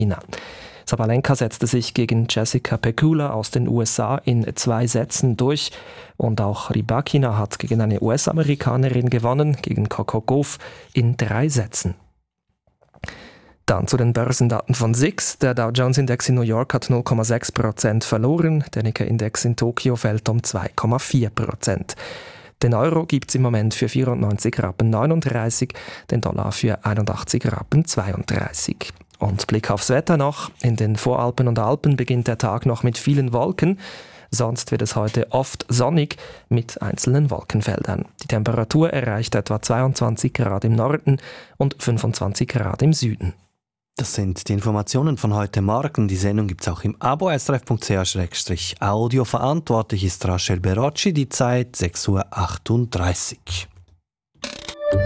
Sabalenka setzte sich gegen Jessica Pegula aus den USA in 2 Sätzen durch und auch Rybakina hat gegen eine US-Amerikanerin gewonnen, gegen Coco Gauff in 3 Sätzen. Dann zu den Börsendaten von SIX. Der Dow Jones Index in New York hat 0,6% verloren, der Nikkei-Index in Tokio fällt um 2,4%. Den Euro gibt es im Moment für 94,39 Rappen, den Dollar für 81,32 Rappen. Und Blick aufs Wetter noch. In den Voralpen und Alpen beginnt der Tag noch mit vielen Wolken. Sonst wird es heute oft sonnig mit einzelnen Wolkenfeldern. Die Temperatur erreicht etwa 22 Grad im Norden und 25 Grad im Süden. Das sind die Informationen von heute Morgen. Die Sendung gibt es auch im Abo srf.ch/audio. Verantwortlich ist Rachel Berocci. Die Zeit 6:38 Uhr.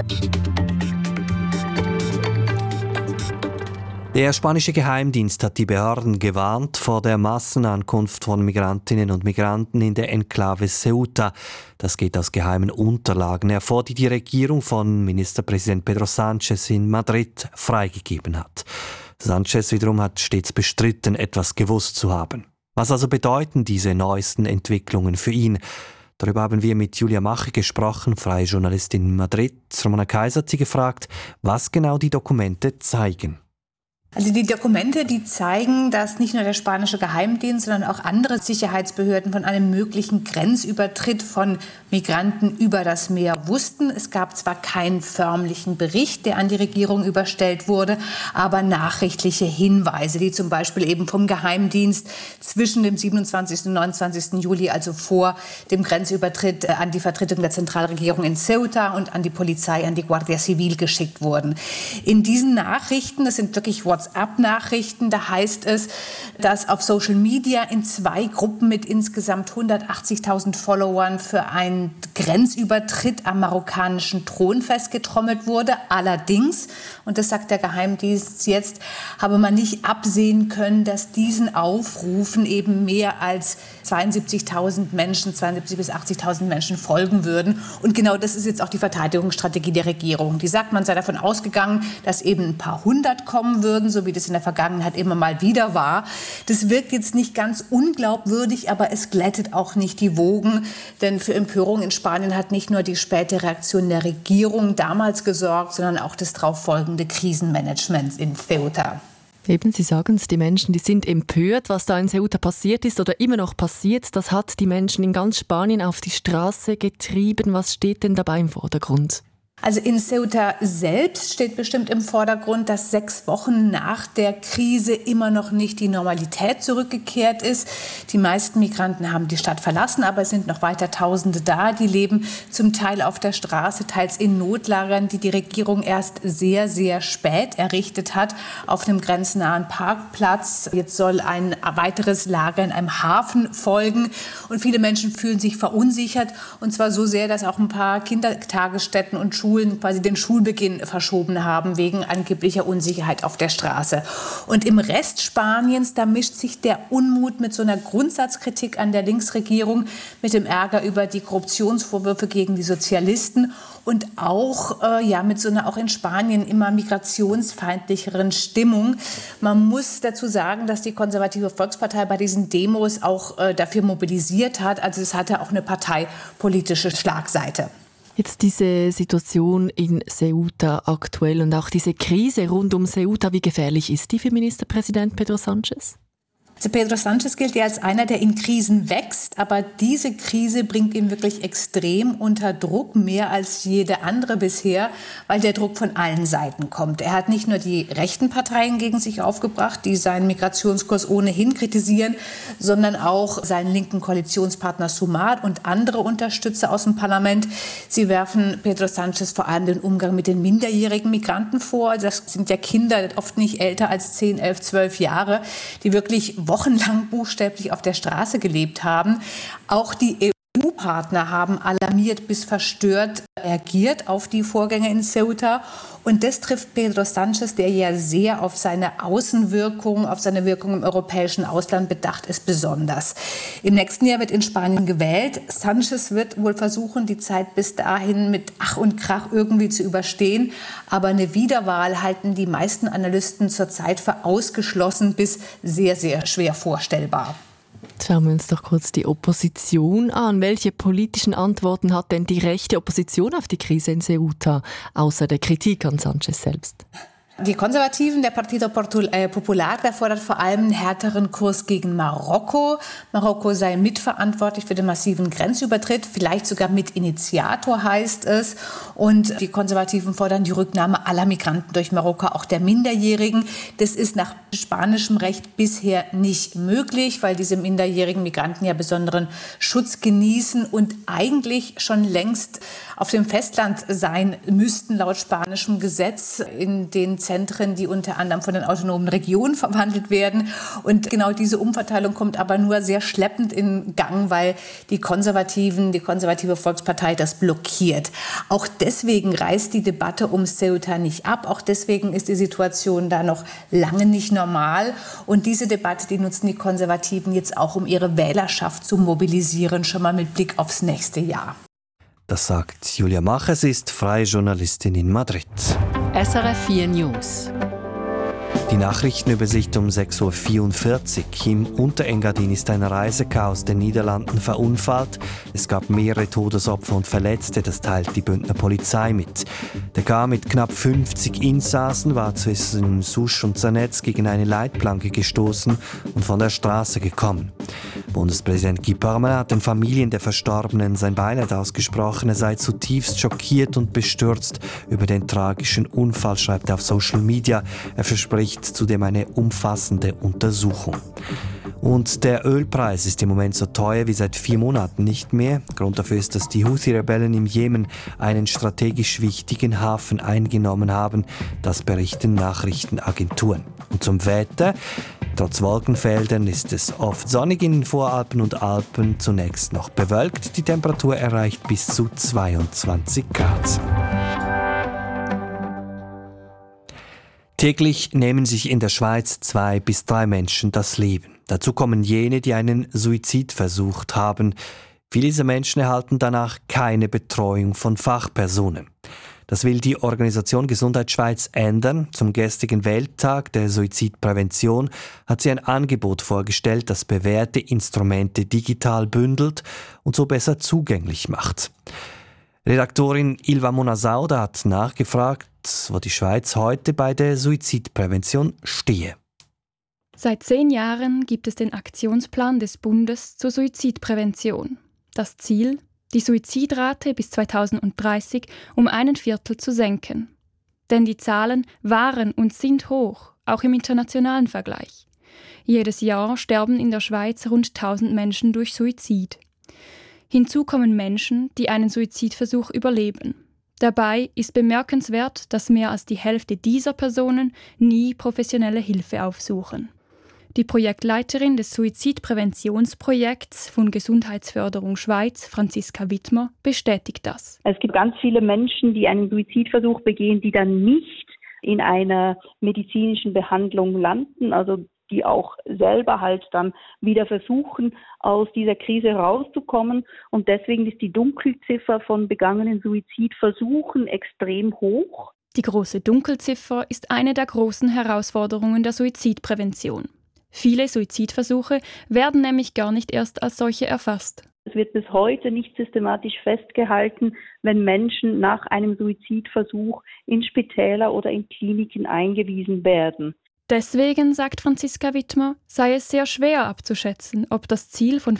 Der spanische Geheimdienst hat die Behörden gewarnt vor der Massenankunft von Migrantinnen und Migranten in der Enklave Ceuta. Das geht aus geheimen Unterlagen hervor, die die Regierung von Ministerpräsident Pedro Sánchez in Madrid freigegeben hat. Sánchez wiederum hat stets bestritten, etwas gewusst zu haben. Was also bedeuten diese neuesten Entwicklungen für ihn? Darüber haben wir mit Julia Mache gesprochen, freie Journalistin in Madrid. Romana Kaiser hat sie gefragt, was genau die Dokumente zeigen. Also die Dokumente, die zeigen, dass nicht nur der spanische Geheimdienst, sondern auch andere Sicherheitsbehörden von einem möglichen Grenzübertritt von Migranten über das Meer wussten. Es gab zwar keinen förmlichen Bericht, der an die Regierung überstellt wurde, aber nachrichtliche Hinweise, die zum Beispiel eben vom Geheimdienst zwischen dem 27. und 29. Juli, also vor dem Grenzübertritt, an die Vertretung der Zentralregierung in Ceuta und an die Polizei, an die Guardia Civil geschickt wurden. In diesen Nachrichten, das sind wirklich WhatsApp-Nachrichten, da heißt es, dass auf Social Media in 2 Gruppen mit insgesamt 180.000 Followern für einen Grenzübertritt am marokkanischen Thronfest getrommelt wurde. Allerdings, und das sagt der Geheimdienst jetzt, habe man nicht absehen können, dass diesen Aufrufen eben mehr als 72.000 Menschen, 72.000 bis 80.000 Menschen folgen würden. Und genau das ist jetzt auch die Verteidigungsstrategie der Regierung. Die sagt, man sei davon ausgegangen, dass eben ein paar hundert kommen würden, so wie das in der Vergangenheit immer mal wieder war. Das wirkt jetzt nicht ganz unglaubwürdig, aber es glättet auch nicht die Wogen. Denn für Empörung in Spanien hat nicht nur die späte Reaktion der Regierung damals gesorgt, sondern auch das darauffolgende Krisenmanagement in Ceuta. Eben, Sie sagen es, die Menschen, die sind empört, was da in Ceuta passiert ist oder immer noch passiert. Das hat die Menschen in ganz Spanien auf die Straße getrieben. Was steht denn dabei im Vordergrund? Also in Ceuta selbst steht bestimmt im Vordergrund, dass 6 Wochen nach der Krise immer noch nicht die Normalität zurückgekehrt ist. Die meisten Migranten haben die Stadt verlassen, aber es sind noch weiter Tausende da. Die leben zum Teil auf der Straße, teils in Notlagern, die die Regierung erst sehr, sehr spät errichtet hat, auf einem grenznahen Parkplatz. Jetzt soll ein weiteres Lager in einem Hafen folgen. Und viele Menschen fühlen sich verunsichert. Und zwar so sehr, dass auch ein paar Kindertagesstätten und Schulen quasi den Schulbeginn verschoben haben wegen angeblicher Unsicherheit auf der Straße. Und im Rest Spaniens, da mischt sich der Unmut mit so einer Grundsatzkritik an der Linksregierung, mit dem Ärger über die Korruptionsvorwürfe gegen die Sozialisten und auch mit so einer auch in Spanien immer migrationsfeindlicheren Stimmung. Man muss dazu sagen, dass die Konservative Volkspartei bei diesen Demos auch dafür mobilisiert hat. Also es hatte auch eine parteipolitische Schlagseite. Jetzt diese Situation in Ceuta aktuell und auch diese Krise rund um Ceuta, wie gefährlich ist die für Ministerpräsident Pedro Sánchez? Also Pedro Sánchez gilt ja als einer, der in Krisen wächst, aber diese Krise bringt ihn wirklich extrem unter Druck, mehr als jede andere bisher, weil der Druck von allen Seiten kommt. Er hat nicht nur die rechten Parteien gegen sich aufgebracht, die seinen Migrationskurs ohnehin kritisieren, sondern auch seinen linken Koalitionspartner Sumar und andere Unterstützer aus dem Parlament. Sie werfen Pedro Sánchez vor allem den Umgang mit den minderjährigen Migranten vor. Das sind ja Kinder, oft nicht älter als 10, 11, 12 Jahre, die wirklich wochenlang buchstäblich auf der Straße gelebt haben. Auch die EU Co-Partner haben alarmiert bis verstört reagiert auf die Vorgänge in Ceuta. Und das trifft Pedro Sánchez, der ja sehr auf seine Außenwirkung, auf seine Wirkung im europäischen Ausland bedacht ist, besonders. Im nächsten Jahr wird in Spanien gewählt. Sánchez wird wohl versuchen, die Zeit bis dahin mit Ach und Krach irgendwie zu überstehen. Aber eine Wiederwahl halten die meisten Analysten zurzeit für ausgeschlossen bis sehr, sehr schwer vorstellbar. Schauen wir uns doch kurz die Opposition an. Welche politischen Antworten hat denn die rechte Opposition auf die Krise in Ceuta, außer der Kritik an Sánchez selbst? Die Konservativen, der Partido Popular, der fordert vor allem einen härteren Kurs gegen Marokko. Marokko sei mitverantwortlich für den massiven Grenzübertritt, vielleicht sogar Mitinitiator heißt es. Und die Konservativen fordern die Rücknahme aller Migranten durch Marokko, auch der Minderjährigen. Das ist nach spanischem Recht bisher nicht möglich, weil diese minderjährigen Migranten ja besonderen Schutz genießen und eigentlich schon längst auf dem Festland sein müssten, laut spanischem Gesetz, in den Zentren, die unter anderem von den autonomen Regionen verwandelt werden. Und genau diese Umverteilung kommt aber nur sehr schleppend in Gang, weil die konservative Volkspartei das blockiert. Auch deswegen reißt die Debatte um Ceuta nicht ab. Auch deswegen ist die Situation da noch lange nicht normal. Und diese Debatte, die nutzen die Konservativen jetzt auch, um ihre Wählerschaft zu mobilisieren, schon mal mit Blick aufs nächste Jahr. Das sagt Julia Mach, sie ist freie Journalistin in Madrid. SRF 4 News. Die Nachrichtenübersicht um 6.44 Uhr. Im Unterengadin ist ein Reisecar aus den Niederlanden verunfallt. Es gab mehrere Todesopfer und Verletzte, das teilt die Bündner Polizei mit. Der Car mit knapp 50 Insassen war zwischen Souche und Zanetz gegen eine Leitplanke gestoßen und von der Straße gekommen. Bundespräsident Guy Parmelin hat den Familien der Verstorbenen sein Beileid ausgesprochen. Er sei zutiefst schockiert und bestürzt über den tragischen Unfall, schreibt er auf Social Media. Er verspricht zudem eine umfassende Untersuchung. Und der Ölpreis ist im Moment so teuer wie seit 4 Monaten nicht mehr. Grund dafür ist, dass die Houthi-Rebellen im Jemen einen strategisch wichtigen Hafen eingenommen haben. Das berichten Nachrichtenagenturen. Und zum Wetter. Trotz Wolkenfeldern ist es oft sonnig in den Voralpen und Alpen, zunächst noch bewölkt. Die Temperatur erreicht bis zu 22 Grad. Täglich nehmen sich in der Schweiz 2 bis 3 Menschen das Leben. Dazu kommen jene, die einen Suizid versucht haben. Viele dieser Menschen erhalten danach keine Betreuung von Fachpersonen. Das will die Organisation Gesundheit Schweiz ändern. Zum gestrigen Welttag der Suizidprävention hat sie ein Angebot vorgestellt, das bewährte Instrumente digital bündelt und so besser zugänglich macht. Redaktorin Ilva Monasauda hat nachgefragt, wo die Schweiz heute bei der Suizidprävention stehe. Seit 10 Jahren gibt es den Aktionsplan des Bundes zur Suizidprävention. Das Ziel: die Suizidrate bis 2030 um 1/4 zu senken. Denn die Zahlen waren und sind hoch, auch im internationalen Vergleich. Jedes Jahr sterben in der Schweiz rund 1000 Menschen durch Suizid. Hinzu kommen Menschen, die einen Suizidversuch überleben. Dabei ist bemerkenswert, dass mehr als die Hälfte dieser Personen nie professionelle Hilfe aufsuchen. Die Projektleiterin des Suizidpräventionsprojekts von Gesundheitsförderung Schweiz, Franziska Wittmer, bestätigt das. Es gibt ganz viele Menschen, die einen Suizidversuch begehen, die dann nicht in einer medizinischen Behandlung landen, also die auch selber halt dann wieder versuchen, aus dieser Krise rauszukommen. Und deswegen ist die Dunkelziffer von begangenen Suizidversuchen extrem hoch. Die große Dunkelziffer ist eine der großen Herausforderungen der Suizidprävention. Viele Suizidversuche werden nämlich gar nicht erst als solche erfasst. Es wird bis heute nicht systematisch festgehalten, wenn Menschen nach einem Suizidversuch in Spitäler oder in Kliniken eingewiesen werden. Deswegen, sagt Franziska Wittmer, sei es sehr schwer abzuschätzen, ob das Ziel von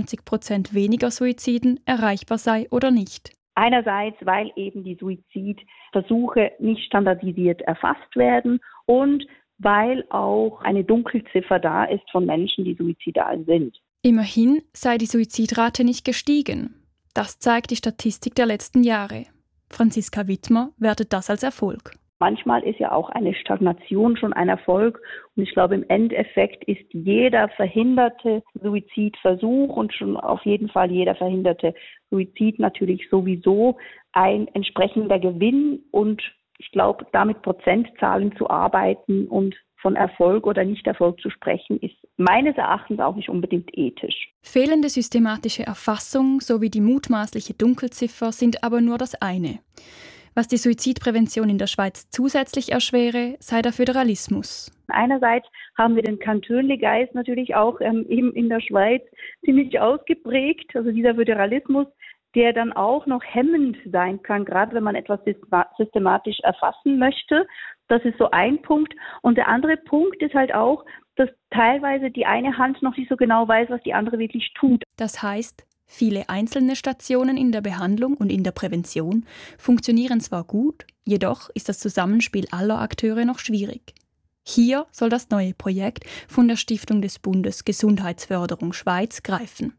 25% weniger Suiziden erreichbar sei oder nicht. Einerseits, weil eben die Suizidversuche nicht standardisiert erfasst werden und weil auch eine Dunkelziffer da ist von Menschen, die suizidal sind. Immerhin sei die Suizidrate nicht gestiegen. Das zeigt die Statistik der letzten Jahre. Franziska Wittmer wertet das als Erfolg. Manchmal ist ja auch eine Stagnation schon ein Erfolg. Und ich glaube, im Endeffekt ist jeder verhinderte Suizidversuch und schon auf jeden Fall jeder verhinderte Suizid natürlich sowieso ein entsprechender Gewinn. Und ich glaube, damit Prozentzahlen zu arbeiten und von Erfolg oder Nicht-Erfolg zu sprechen, ist meines Erachtens auch nicht unbedingt ethisch. Fehlende systematische Erfassung sowie die mutmaßliche Dunkelziffer sind aber nur das eine. Was die Suizidprävention in der Schweiz zusätzlich erschwere, sei der Föderalismus. Einerseits haben wir den Kantönle-Geist natürlich auch eben in der Schweiz ziemlich ausgeprägt, also dieser Föderalismus, der dann auch noch hemmend sein kann, gerade wenn man etwas systematisch erfassen möchte. Das ist so ein Punkt. Und der andere Punkt ist halt auch, dass teilweise die eine Hand noch nicht so genau weiß, was die andere wirklich tut. Das heißt, viele einzelne Stationen in der Behandlung und in der Prävention funktionieren zwar gut, jedoch ist das Zusammenspiel aller Akteure noch schwierig. Hier soll das neue Projekt von der Stiftung des Bundes Gesundheitsförderung Schweiz greifen.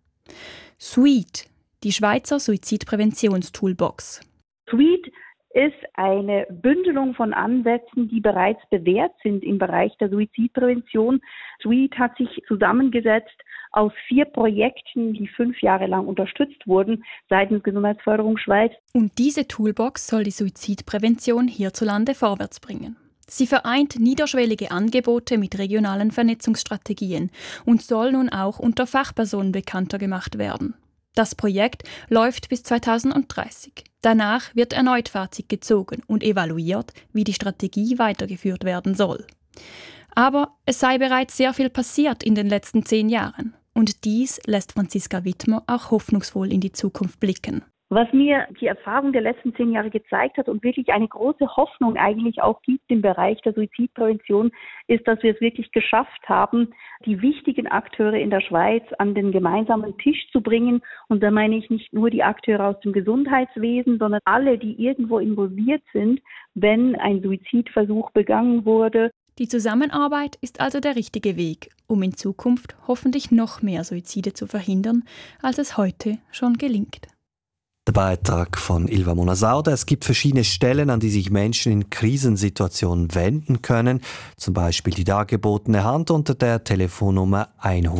SWEET, die Schweizer Suizidpräventionstoolbox. SWEET ist eine Bündelung von Ansätzen, die bereits bewährt sind im Bereich der Suizidprävention. SWEET hat sich zusammengesetzt aus 4 Projekten, die 5 Jahre lang unterstützt wurden seitens Gesundheitsförderung Schweiz. Und diese Toolbox soll die Suizidprävention hierzulande vorwärts bringen. Sie vereint niederschwellige Angebote mit regionalen Vernetzungsstrategien und soll nun auch unter Fachpersonen bekannter gemacht werden. Das Projekt läuft bis 2030. Danach wird erneut Fazit gezogen und evaluiert, wie die Strategie weitergeführt werden soll. Aber es sei bereits sehr viel passiert in den letzten 10 Jahren. Und dies lässt Franziska Wittmer auch hoffnungsvoll in die Zukunft blicken. Was mir die Erfahrung der letzten 10 Jahre gezeigt hat und wirklich eine große Hoffnung eigentlich auch gibt im Bereich der Suizidprävention, ist, dass wir es wirklich geschafft haben, die wichtigen Akteure in der Schweiz an den gemeinsamen Tisch zu bringen. Und da meine ich nicht nur die Akteure aus dem Gesundheitswesen, sondern alle, die irgendwo involviert sind, wenn ein Suizidversuch begangen wurde. Die Zusammenarbeit ist also der richtige Weg, um in Zukunft hoffentlich noch mehr Suizide zu verhindern, als es heute schon gelingt. Der Beitrag von Ilva Monasauda. Es gibt verschiedene Stellen, an die sich Menschen in Krisensituationen wenden können. Zum Beispiel die dargebotene Hand unter der Telefonnummer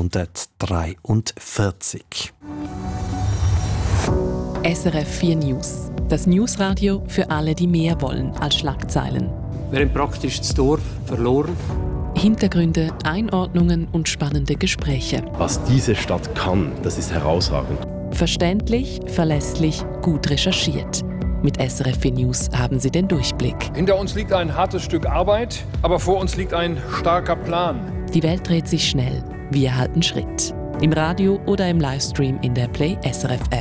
143. SRF 4 News. Das Newsradio für alle, die mehr wollen als Schlagzeilen. Wir haben praktisch das Dorf verloren. Hintergründe, Einordnungen und spannende Gespräche. Was diese Stadt kann, das ist herausragend. Verständlich, verlässlich, gut recherchiert. Mit SRF 4 News haben Sie den Durchblick. Hinter uns liegt ein hartes Stück Arbeit, aber vor uns liegt ein starker Plan. Die Welt dreht sich schnell. Wir halten Schritt. Im Radio oder im Livestream in der Play SRF App.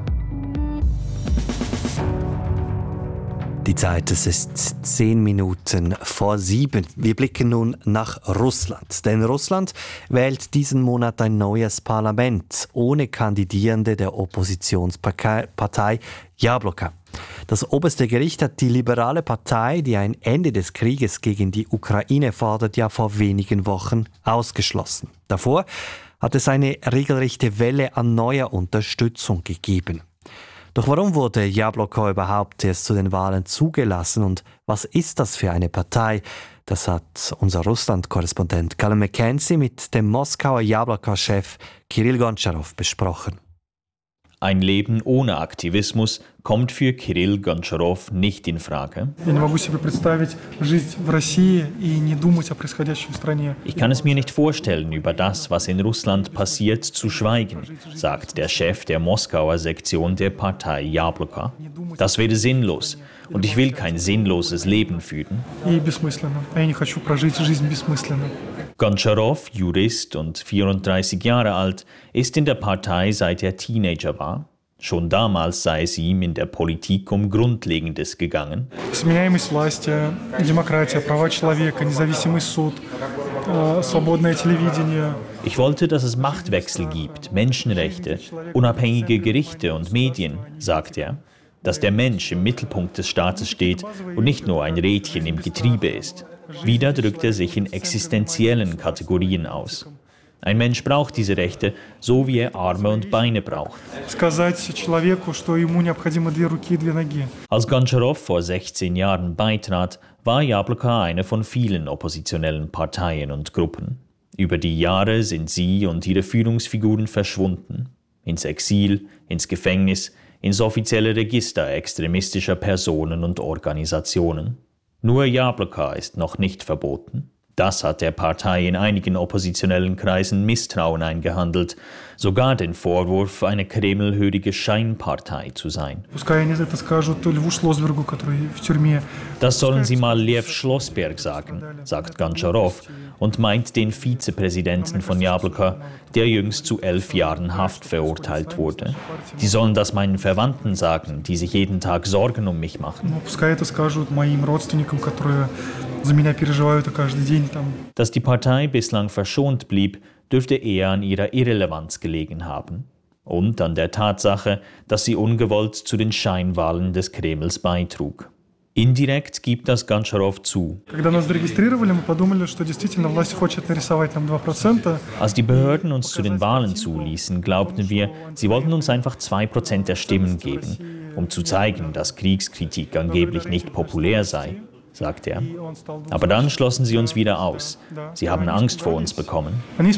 Die Zeit, es ist 10 Minuten vor 7. Wir blicken nun nach Russland. Denn Russland wählt diesen Monat ein neues Parlament ohne Kandidierende der Oppositionspartei Jabloko. Das oberste Gericht hat die liberale Partei, die ein Ende des Krieges gegen die Ukraine fordert, ja vor wenigen Wochen ausgeschlossen. Davor hat es eine regelrechte Welle an neuer Unterstützung gegeben. Doch warum wurde Jabloko überhaupt erst zu den Wahlen zugelassen und was ist das für eine Partei? Das hat unser Russland-Korrespondent Callum McKenzie mit dem Moskauer Jabloko-Chef Kirill Gontscharow besprochen. Ein Leben ohne Aktivismus kommt für Kirill Gontscharow nicht in Frage. Ich kann es mir nicht vorstellen, über das, was in Russland passiert, zu schweigen, sagt der Chef der Moskauer Sektion der Partei Jabloko. Das wäre sinnlos und ich will kein sinnloses Leben führen. Gontscharow, Jurist und 34 Jahre alt, ist in der Partei seit er Teenager war. Schon damals sei es ihm in der Politik um Grundlegendes gegangen. Ich wollte, dass es Machtwechsel gibt, Menschenrechte, unabhängige Gerichte und Medien, sagt er. Dass der Mensch im Mittelpunkt des Staates steht und nicht nur ein Rädchen im Getriebe ist. Wieder drückt er sich in existenziellen Kategorien aus. Ein Mensch braucht diese Rechte, so wie er Arme und Beine braucht. Als Gontscharow vor 16 Jahren beitrat, war Jabloka eine von vielen oppositionellen Parteien und Gruppen. Über die Jahre sind sie und ihre Führungsfiguren verschwunden. Ins Exil, ins Gefängnis, ins offizielle Register extremistischer Personen und Organisationen. Nur Jabloka ist noch nicht verboten. Das hat der Partei in einigen oppositionellen Kreisen Misstrauen eingehandelt, sogar den Vorwurf, eine kremlhörige Scheinpartei zu sein. Das sollen sie mal Lev Schlossberg sagen, sagt Gontscharow und meint den Vizepräsidenten von Jabloka, der jüngst zu 11 Jahren Haft verurteilt wurde. Die sollen das meinen Verwandten sagen, die sich jeden Tag Sorgen um mich machen. Dass die Partei bislang verschont blieb, dürfte eher an ihrer Irrelevanz gelegen haben und an der Tatsache, dass sie ungewollt zu den Scheinwahlen des Kremls beitrug. Indirekt gibt das Gontscharow zu. Als die Behörden uns zu den Wahlen zuließen, glaubten wir, sie wollten uns einfach 2% der Stimmen geben, um zu zeigen, dass Kriegskritik angeblich nicht populär sei, sagt er. Aber dann schlossen sie uns wieder aus. Sie haben Angst vor uns bekommen.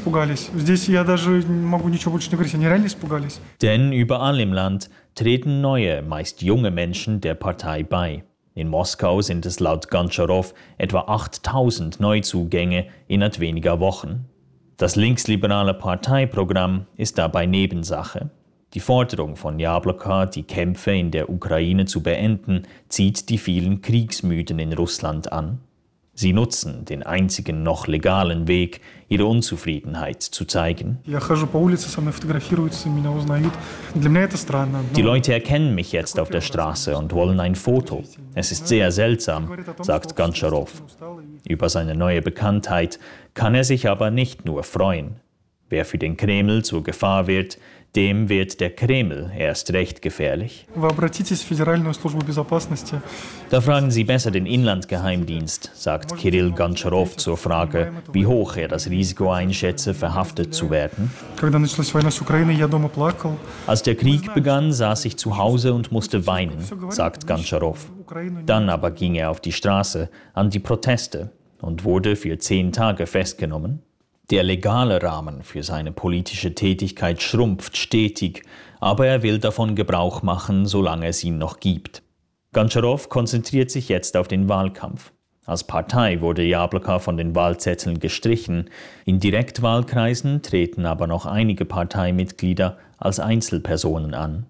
Denn überall im Land treten neue, meist junge Menschen der Partei bei. In Moskau sind es laut Gontscharow etwa 8.000 Neuzugänge innerhalb weniger Wochen. Das linksliberale Parteiprogramm ist dabei Nebensache. Die Forderung von Jabloka, die Kämpfe in der Ukraine zu beenden, zieht die vielen Kriegsmüden in Russland an. Sie nutzen den einzigen noch legalen Weg, ihre Unzufriedenheit zu zeigen. Die Leute erkennen mich jetzt auf der Straße und wollen ein Foto. Es ist sehr seltsam, sagt Gontscharow. Über seine neue Bekanntheit kann er sich aber nicht nur freuen. Wer für den Kreml zur Gefahr wird, dem wird der Kreml erst recht gefährlich. Da fragen Sie besser den Inlandsgeheimdienst, sagt Kirill Gontscharow zur Frage, wie hoch er das Risiko einschätze, verhaftet zu werden. Als der Krieg begann, saß ich zu Hause und musste weinen, sagt Gontscharow. Dann aber ging er auf die Straße an die Proteste und wurde für 10 Tage festgenommen. Der legale Rahmen für seine politische Tätigkeit schrumpft stetig, aber er will davon Gebrauch machen, solange es ihn noch gibt. Gontscharow konzentriert sich jetzt auf den Wahlkampf. Als Partei wurde Jabloka von den Wahlzetteln gestrichen. In Direktwahlkreisen treten aber noch einige Parteimitglieder als Einzelpersonen an.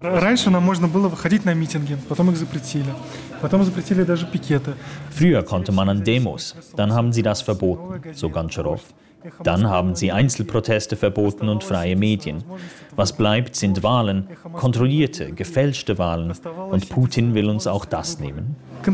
Früher konnte man an Demos, dann haben sie das verboten, so Gontscharow. Dann haben sie Einzelproteste verboten und freie Medien. Was bleibt, sind Wahlen, kontrollierte, gefälschte Wahlen. Und Putin will uns auch das nehmen.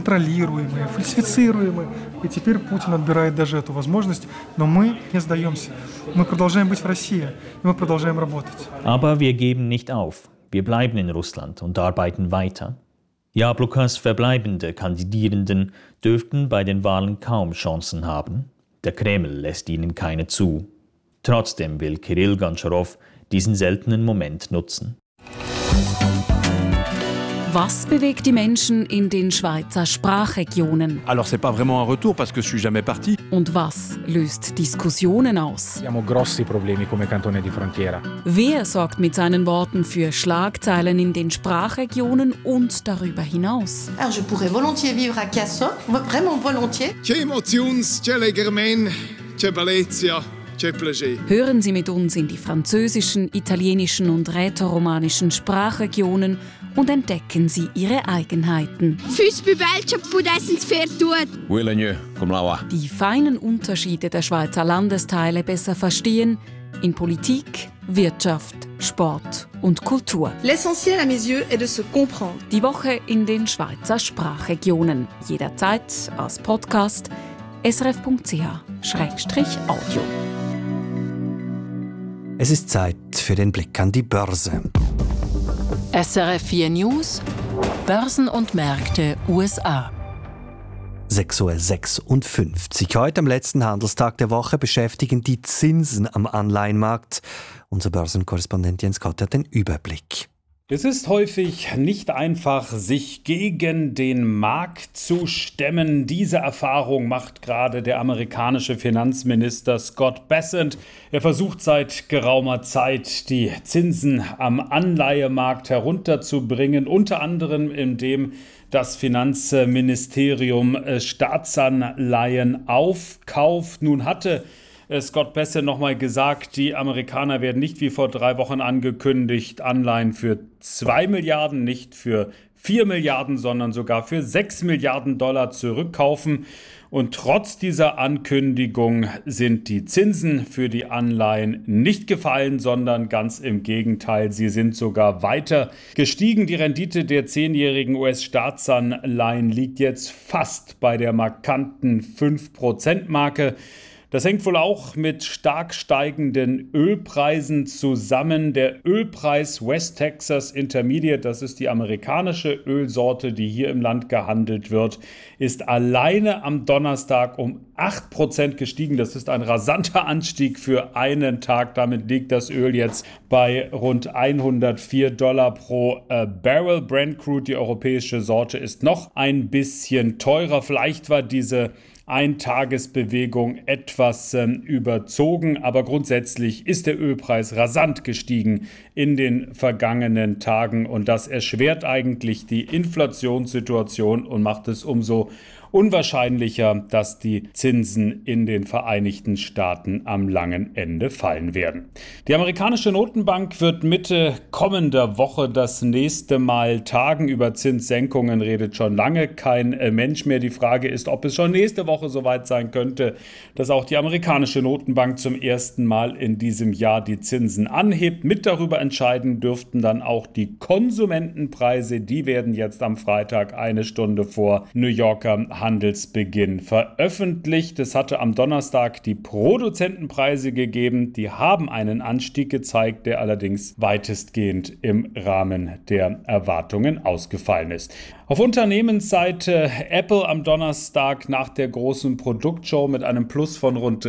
Aber wir geben nicht auf. Wir bleiben in Russland und arbeiten weiter. Jablokas verbleibende Kandidierenden dürften bei den Wahlen kaum Chancen haben. Der Kreml lässt ihnen keine zu. Trotzdem will Kirill Gontscharow diesen seltenen Moment nutzen. Was bewegt die Menschen in den Schweizer Sprachregionen? Alors c'est pas vraiment un retour parce que je suis jamais parti. Und was löst Diskussionen aus? Abbiamo grossi problemi come Cantone di Frontiera. Wer sorgt mit seinen Worten für Schlagzeilen in den Sprachregionen und darüber hinaus? Alors je pourrais volontiers vivre à Cassock, vraiment volontiers. Che emotions, che legermen, che bellezia. Hören Sie mit uns in die französischen, italienischen und rätoromanischen Sprachregionen und entdecken Sie ihre Eigenheiten. Die feinen Unterschiede der Schweizer Landesteile besser verstehen in Politik, Wirtschaft, Sport und Kultur. L'essentiel à mes yeux est de se comprendre. Die Woche in den Schweizer Sprachregionen. Jederzeit als Podcast srf.ch/audio. Es ist Zeit für den Blick an die Börse. SRF 4 News: Börsen und Märkte USA. 6.56 Uhr. Heute am letzten Handelstag der Woche beschäftigen die Zinsen am Anleihenmarkt. Unser Börsenkorrespondent Jens Kott hat den Überblick. Es ist häufig nicht einfach, sich gegen den Markt zu stemmen. Diese Erfahrung macht gerade der amerikanische Finanzminister Scott Bessent. Er versucht seit geraumer Zeit, die Zinsen am Anleihemarkt herunterzubringen, unter anderem indem das Finanzministerium Staatsanleihen aufkauft. Nun hatte Scott Bessent nochmal gesagt, die Amerikaner werden nicht wie vor 3 Wochen angekündigt Anleihen für 2 Milliarden, nicht für 4 Milliarden, sondern sogar für 6 Milliarden Dollar zurückkaufen. Und trotz dieser Ankündigung sind die Zinsen für die Anleihen nicht gefallen, sondern ganz im Gegenteil, sie sind sogar weiter gestiegen. Die Rendite der 10-jährigen US-Staatsanleihen liegt jetzt fast bei der markanten 5%-Marke. Das hängt wohl auch mit stark steigenden Ölpreisen zusammen. Der Ölpreis West Texas Intermediate, das ist die amerikanische Ölsorte, die hier im Land gehandelt wird, ist alleine am Donnerstag um 8% gestiegen. Das ist ein rasanter Anstieg für einen Tag. Damit liegt das Öl jetzt bei rund $104 pro Barrel. Brent Crude, die europäische Sorte, ist noch ein bisschen teurer. Vielleicht war diese Eintagesbewegung etwas überzogen, aber grundsätzlich ist der Ölpreis rasant gestiegen in den vergangenen Tagen und das erschwert eigentlich die Inflationssituation und macht es umso unwahrscheinlicher, dass die Zinsen in den Vereinigten Staaten am langen Ende fallen werden. Die amerikanische Notenbank wird Mitte kommender Woche das nächste Mal tagen. Über Zinssenkungen redet schon lange kein Mensch mehr. Die Frage ist, ob es schon nächste Woche soweit sein könnte, dass auch die amerikanische Notenbank zum ersten Mal in diesem Jahr die Zinsen anhebt. Mit darüber entscheiden dürften dann auch die Konsumentenpreise. Die werden jetzt am Freitag 1 Stunde vor New Yorker Handelsbeginn veröffentlicht. Es hatte am Donnerstag die Produzentenpreise gegeben. Die haben einen Anstieg gezeigt, der allerdings weitestgehend im Rahmen der Erwartungen ausgefallen ist. Auf Unternehmensseite Apple am Donnerstag nach der großen Produktshow mit einem Plus von rund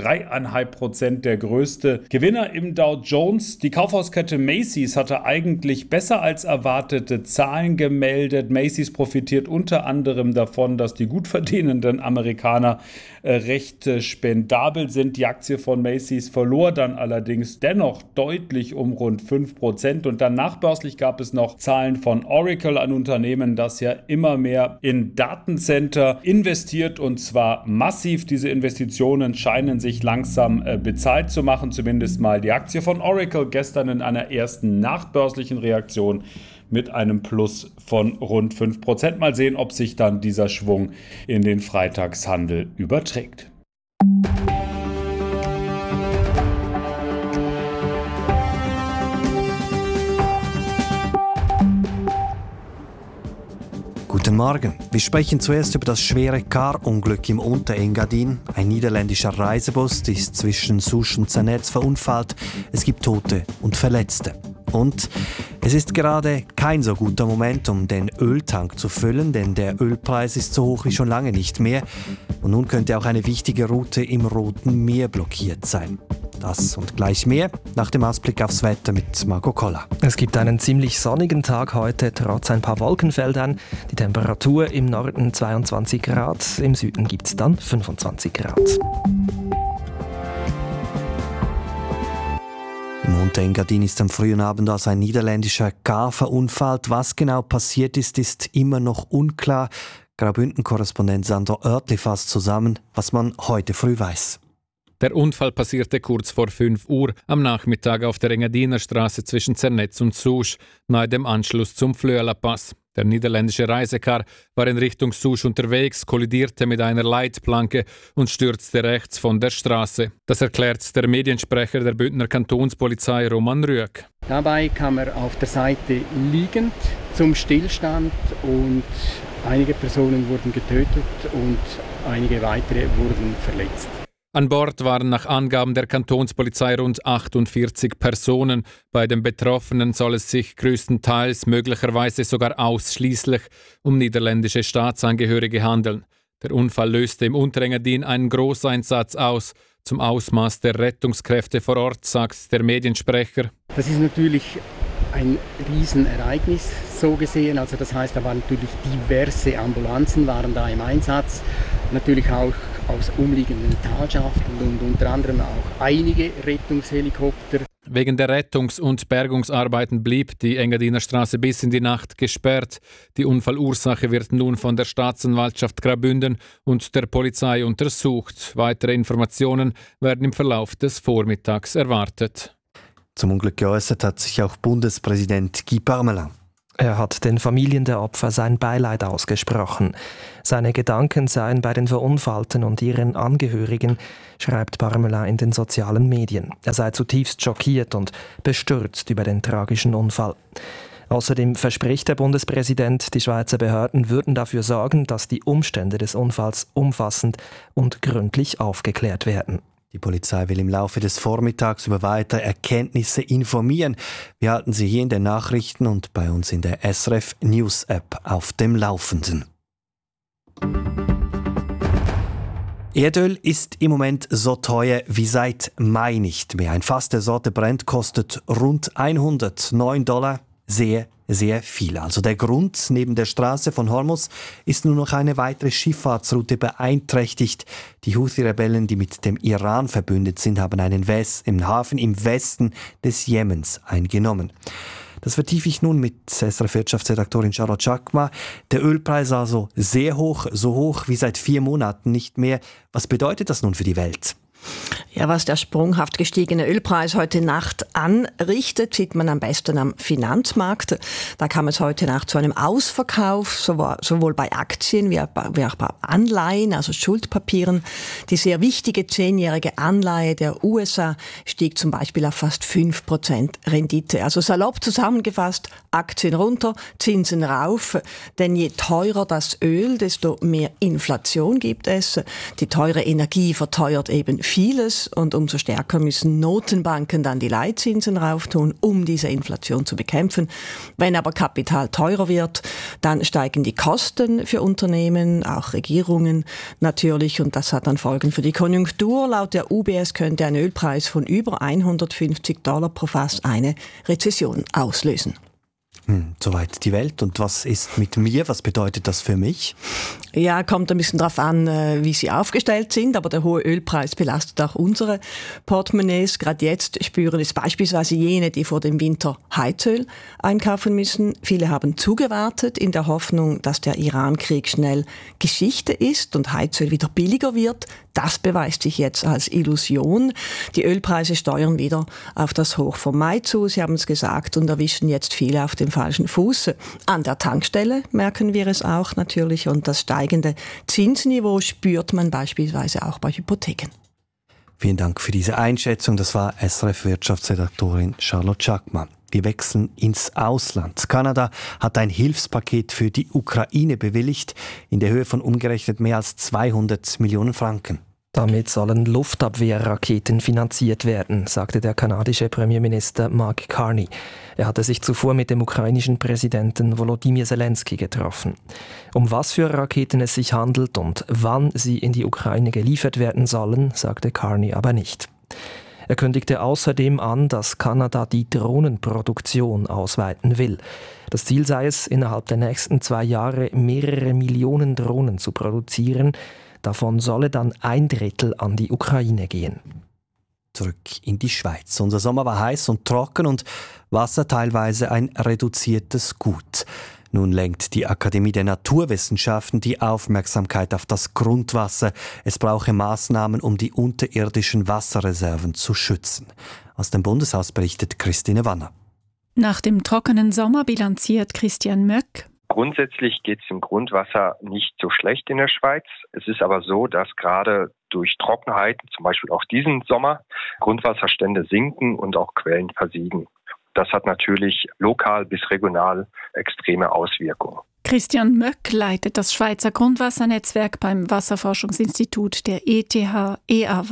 3,5%, der größte Gewinner im Dow Jones. Die Kaufhauskette Macy's hatte eigentlich besser als erwartete Zahlen gemeldet. Macy's profitiert unter anderem davon, dass die gut verdienenden Amerikaner recht spendabel sind. Die Aktie von Macy's verlor dann allerdings dennoch deutlich um rund 5%. Und dann nachbörslich gab es noch Zahlen von Oracle, ein Unternehmen, das ja immer mehr in Datencenter investiert und zwar massiv. Diese Investitionen scheinen sich langsam bezahlt zu machen, zumindest mal die Aktie von Oracle gestern in einer ersten nachbörslichen Reaktion mit einem Plus von rund 5%. Mal sehen, ob sich dann dieser Schwung in den Freitagshandel überträgt. Guten Morgen. Wir sprechen zuerst über das schwere Karunglück im Unterengadin. Ein niederländischer Reisebus ist zwischen Souche und Zernez verunfallt. Es gibt Tote und Verletzte. Und es ist gerade kein so guter Moment, um den Öltank zu füllen, denn der Ölpreis ist so hoch wie schon lange nicht mehr. Und nun könnte auch eine wichtige Route im Roten Meer blockiert sein. Das und gleich mehr nach dem Ausblick aufs Wetter mit Marco Koller. Es gibt einen ziemlich sonnigen Tag heute, trotz ein paar Wolkenfeldern. Die Temperatur im Norden 22 Grad, im Süden gibt es dann 25 Grad. Im Unterengadin ist am frühen Abend also ein niederländischer Car verunfallt. Was genau passiert ist, ist immer noch unklar. Graubünden-Korrespondent Sandro Oertli fasst zusammen, was man heute früh weiß. Der Unfall passierte kurz vor 5 Uhr am Nachmittag auf der Engadiner Straße zwischen Zernez und Souche, nahe dem Anschluss zum Flöala-Pass. Der niederländische Reisekar war in Richtung Souche unterwegs, kollidierte mit einer Leitplanke und stürzte rechts von der Straße. Das erklärt der Mediensprecher der Bündner Kantonspolizei Roman Rüegg. Dabei kam er auf der Seite liegend zum Stillstand und einige Personen wurden getötet und einige weitere wurden verletzt. An Bord waren nach Angaben der Kantonspolizei rund 48 Personen. Bei den Betroffenen soll es sich größtenteils, möglicherweise sogar ausschließlich, um niederländische Staatsangehörige handeln. Der Unfall löste im Unterengadin einen Großeinsatz aus. Zum Ausmaß der Rettungskräfte vor Ort, sagt der Mediensprecher. Das ist natürlich ein Riesenereignis, so gesehen. Also das heißt, da waren natürlich diverse Ambulanzen waren da im Einsatz. Natürlich auch aus umliegenden Talschaften und unter anderem auch einige Rettungshelikopter. Wegen der Rettungs- und Bergungsarbeiten blieb die Engadiner Straße bis in die Nacht gesperrt. Die Unfallursache wird nun von der Staatsanwaltschaft Graubünden und der Polizei untersucht. Weitere Informationen werden im Verlauf des Vormittags erwartet. Zum Unglück geäußert hat sich auch Bundespräsident Guy Parmelin. Er hat den Familien der Opfer sein Beileid ausgesprochen. Seine Gedanken seien bei den Verunfallten und ihren Angehörigen, schreibt Parmelin in den sozialen Medien. Er sei zutiefst schockiert und bestürzt über den tragischen Unfall. Außerdem verspricht der Bundespräsident, die Schweizer Behörden würden dafür sorgen, dass die Umstände des Unfalls umfassend und gründlich aufgeklärt werden. Die Polizei will im Laufe des Vormittags über weitere Erkenntnisse informieren. Wir halten Sie hier in den Nachrichten und bei uns in der SRF News App auf dem Laufenden. Erdöl ist im Moment so teuer wie seit Mai nicht mehr. Ein Fass der Sorte Brent kostet rund $109. Sehr, sehr viel. Also der Grund, neben der Straße von Hormuz ist nur noch eine weitere Schifffahrtsroute beeinträchtigt. Die Houthi-Rebellen, die mit dem Iran verbündet sind, haben einen Hafen im Westen des Jemens eingenommen. Das vertiefe ich nun mit SRF-Wirtschaftsredaktorin Charlotte Chakma. Der Ölpreis also sehr hoch, so hoch wie seit 4 Monaten nicht mehr. Was bedeutet das nun für die Welt? Ja, was der sprunghaft gestiegene Ölpreis heute Nacht anrichtet, sieht man am besten am Finanzmarkt. Da kam es heute Nacht zu einem Ausverkauf, sowohl bei Aktien wie auch bei Anleihen, also Schuldpapieren. Die sehr wichtige 10-jährige Anleihe der USA stieg zum Beispiel auf fast 5% Rendite. Also salopp zusammengefasst, Aktien runter, Zinsen rauf. Denn je teurer das Öl, desto mehr Inflation gibt es. Die teure Energie verteuert eben vieles und umso stärker müssen Notenbanken dann die Leitzinsen rauftun, um diese Inflation zu bekämpfen. Wenn aber Kapital teurer wird, dann steigen die Kosten für Unternehmen, auch Regierungen natürlich, und das hat dann Folgen für die Konjunktur. Laut der UBS könnte ein Ölpreis von über $150 pro Fass eine Rezession auslösen. Soweit die Welt. Und was ist mit mir? Was bedeutet das für mich? Ja, kommt ein bisschen darauf an, wie Sie aufgestellt sind, aber der hohe Ölpreis belastet auch unsere Portemonnaies. Gerade jetzt spüren es beispielsweise jene, die vor dem Winter Heizöl einkaufen müssen. Viele haben zugewartet in der Hoffnung, dass der Iran-Krieg schnell Geschichte ist und Heizöl wieder billiger wird. Das beweist sich jetzt als Illusion. Die Ölpreise steuern wieder auf das Hoch vom Mai zu, Sie haben es gesagt, und erwischen jetzt viele auf dem falschen Fuß. An der Tankstelle merken wir es auch natürlich, und das steigende Zinsniveau spürt man beispielsweise auch bei Hypotheken. Vielen Dank für diese Einschätzung. Das war SRF-Wirtschaftsredaktorin Charlotte Chakma. Wir wechseln ins Ausland. Kanada hat ein Hilfspaket für die Ukraine bewilligt, in der Höhe von umgerechnet mehr als 200 Millionen Franken. Damit sollen Luftabwehrraketen finanziert werden, sagte der kanadische Premierminister Mark Carney. Er hatte sich zuvor mit dem ukrainischen Präsidenten Volodymyr Zelensky getroffen. Um was für Raketen es sich handelt und wann sie in die Ukraine geliefert werden sollen, sagte Carney aber nicht. Er kündigte außerdem an, dass Kanada die Drohnenproduktion ausweiten will. Das Ziel sei es, innerhalb der nächsten 2 Jahre mehrere Millionen Drohnen zu produzieren. Davon solle dann 1/3 an die Ukraine gehen. Zurück in die Schweiz. Unser Sommer war heiß und trocken und Wasser teilweise ein reduziertes Gut. Nun lenkt die Akademie der Naturwissenschaften die Aufmerksamkeit auf das Grundwasser. Es brauche Maßnahmen, um die unterirdischen Wasserreserven zu schützen. Aus dem Bundeshaus berichtet Christine Wanner. Nach dem trockenen Sommer bilanziert Christian Möck: Grundsätzlich geht es im Grundwasser nicht so schlecht in der Schweiz. Es ist aber so, dass gerade durch Trockenheiten, zum Beispiel auch diesen Sommer, Grundwasserstände sinken und auch Quellen versiegen. Das hat natürlich lokal bis regional extreme Auswirkungen. Christian Möck leitet das Schweizer Grundwassernetzwerk beim Wasserforschungsinstitut der ETH EAWAG.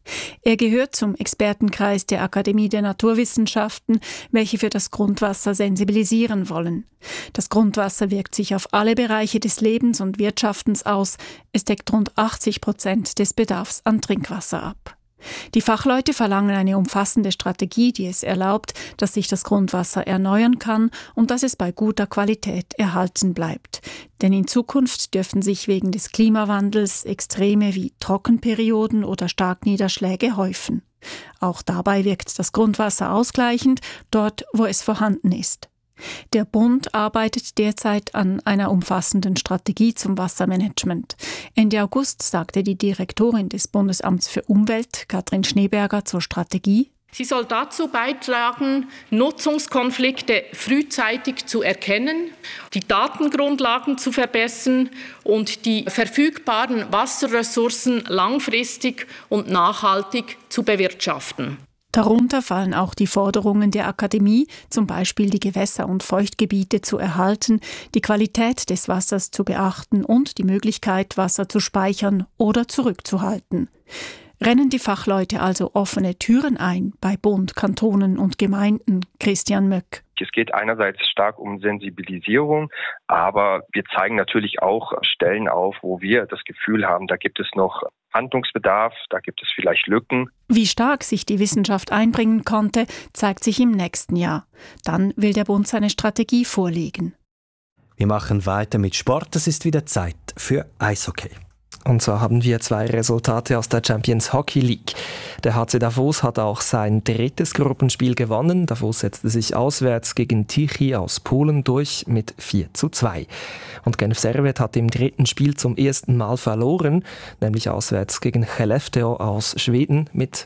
Er gehört zum Expertenkreis der Akademie der Naturwissenschaften, welche für das Grundwasser sensibilisieren wollen. Das Grundwasser wirkt sich auf alle Bereiche des Lebens und Wirtschaftens aus. Es deckt rund 80% des Bedarfs an Trinkwasser ab. Die Fachleute verlangen eine umfassende Strategie, die es erlaubt, dass sich das Grundwasser erneuern kann und dass es bei guter Qualität erhalten bleibt. Denn in Zukunft dürften sich wegen des Klimawandels Extreme wie Trockenperioden oder Starkniederschläge häufen. Auch dabei wirkt das Grundwasser ausgleichend, dort, wo es vorhanden ist. Der Bund arbeitet derzeit an einer umfassenden Strategie zum Wassermanagement. Ende August sagte die Direktorin des Bundesamts für Umwelt, Katrin Schneeberger, zur Strategie: Sie soll dazu beitragen, Nutzungskonflikte frühzeitig zu erkennen, die Datengrundlagen zu verbessern und die verfügbaren Wasserressourcen langfristig und nachhaltig zu bewirtschaften. Darunter fallen auch die Forderungen der Akademie, zum Beispiel die Gewässer- und Feuchtgebiete zu erhalten, die Qualität des Wassers zu beachten und die Möglichkeit, Wasser zu speichern oder zurückzuhalten. Rennen die Fachleute also offene Türen ein bei Bund, Kantonen und Gemeinden? Christian Möck. Es geht einerseits stark um Sensibilisierung, aber wir zeigen natürlich auch Stellen auf, wo wir das Gefühl haben, da gibt es noch Handlungsbedarf, da gibt es vielleicht Lücken. Wie stark sich die Wissenschaft einbringen konnte, zeigt sich im nächsten Jahr. Dann will der Bund seine Strategie vorlegen. Wir machen weiter mit Sport. Es ist wieder Zeit für Eishockey. Und zwar haben wir 2 Resultate aus der Champions Hockey League. Der HC Davos hat auch sein 3. Gruppenspiel gewonnen. Davos setzte sich auswärts gegen Tichy aus Polen durch mit 4:2. Und Genf Servette hat im 3. Spiel zum ersten Mal verloren, nämlich auswärts gegen Skellefteå aus Schweden mit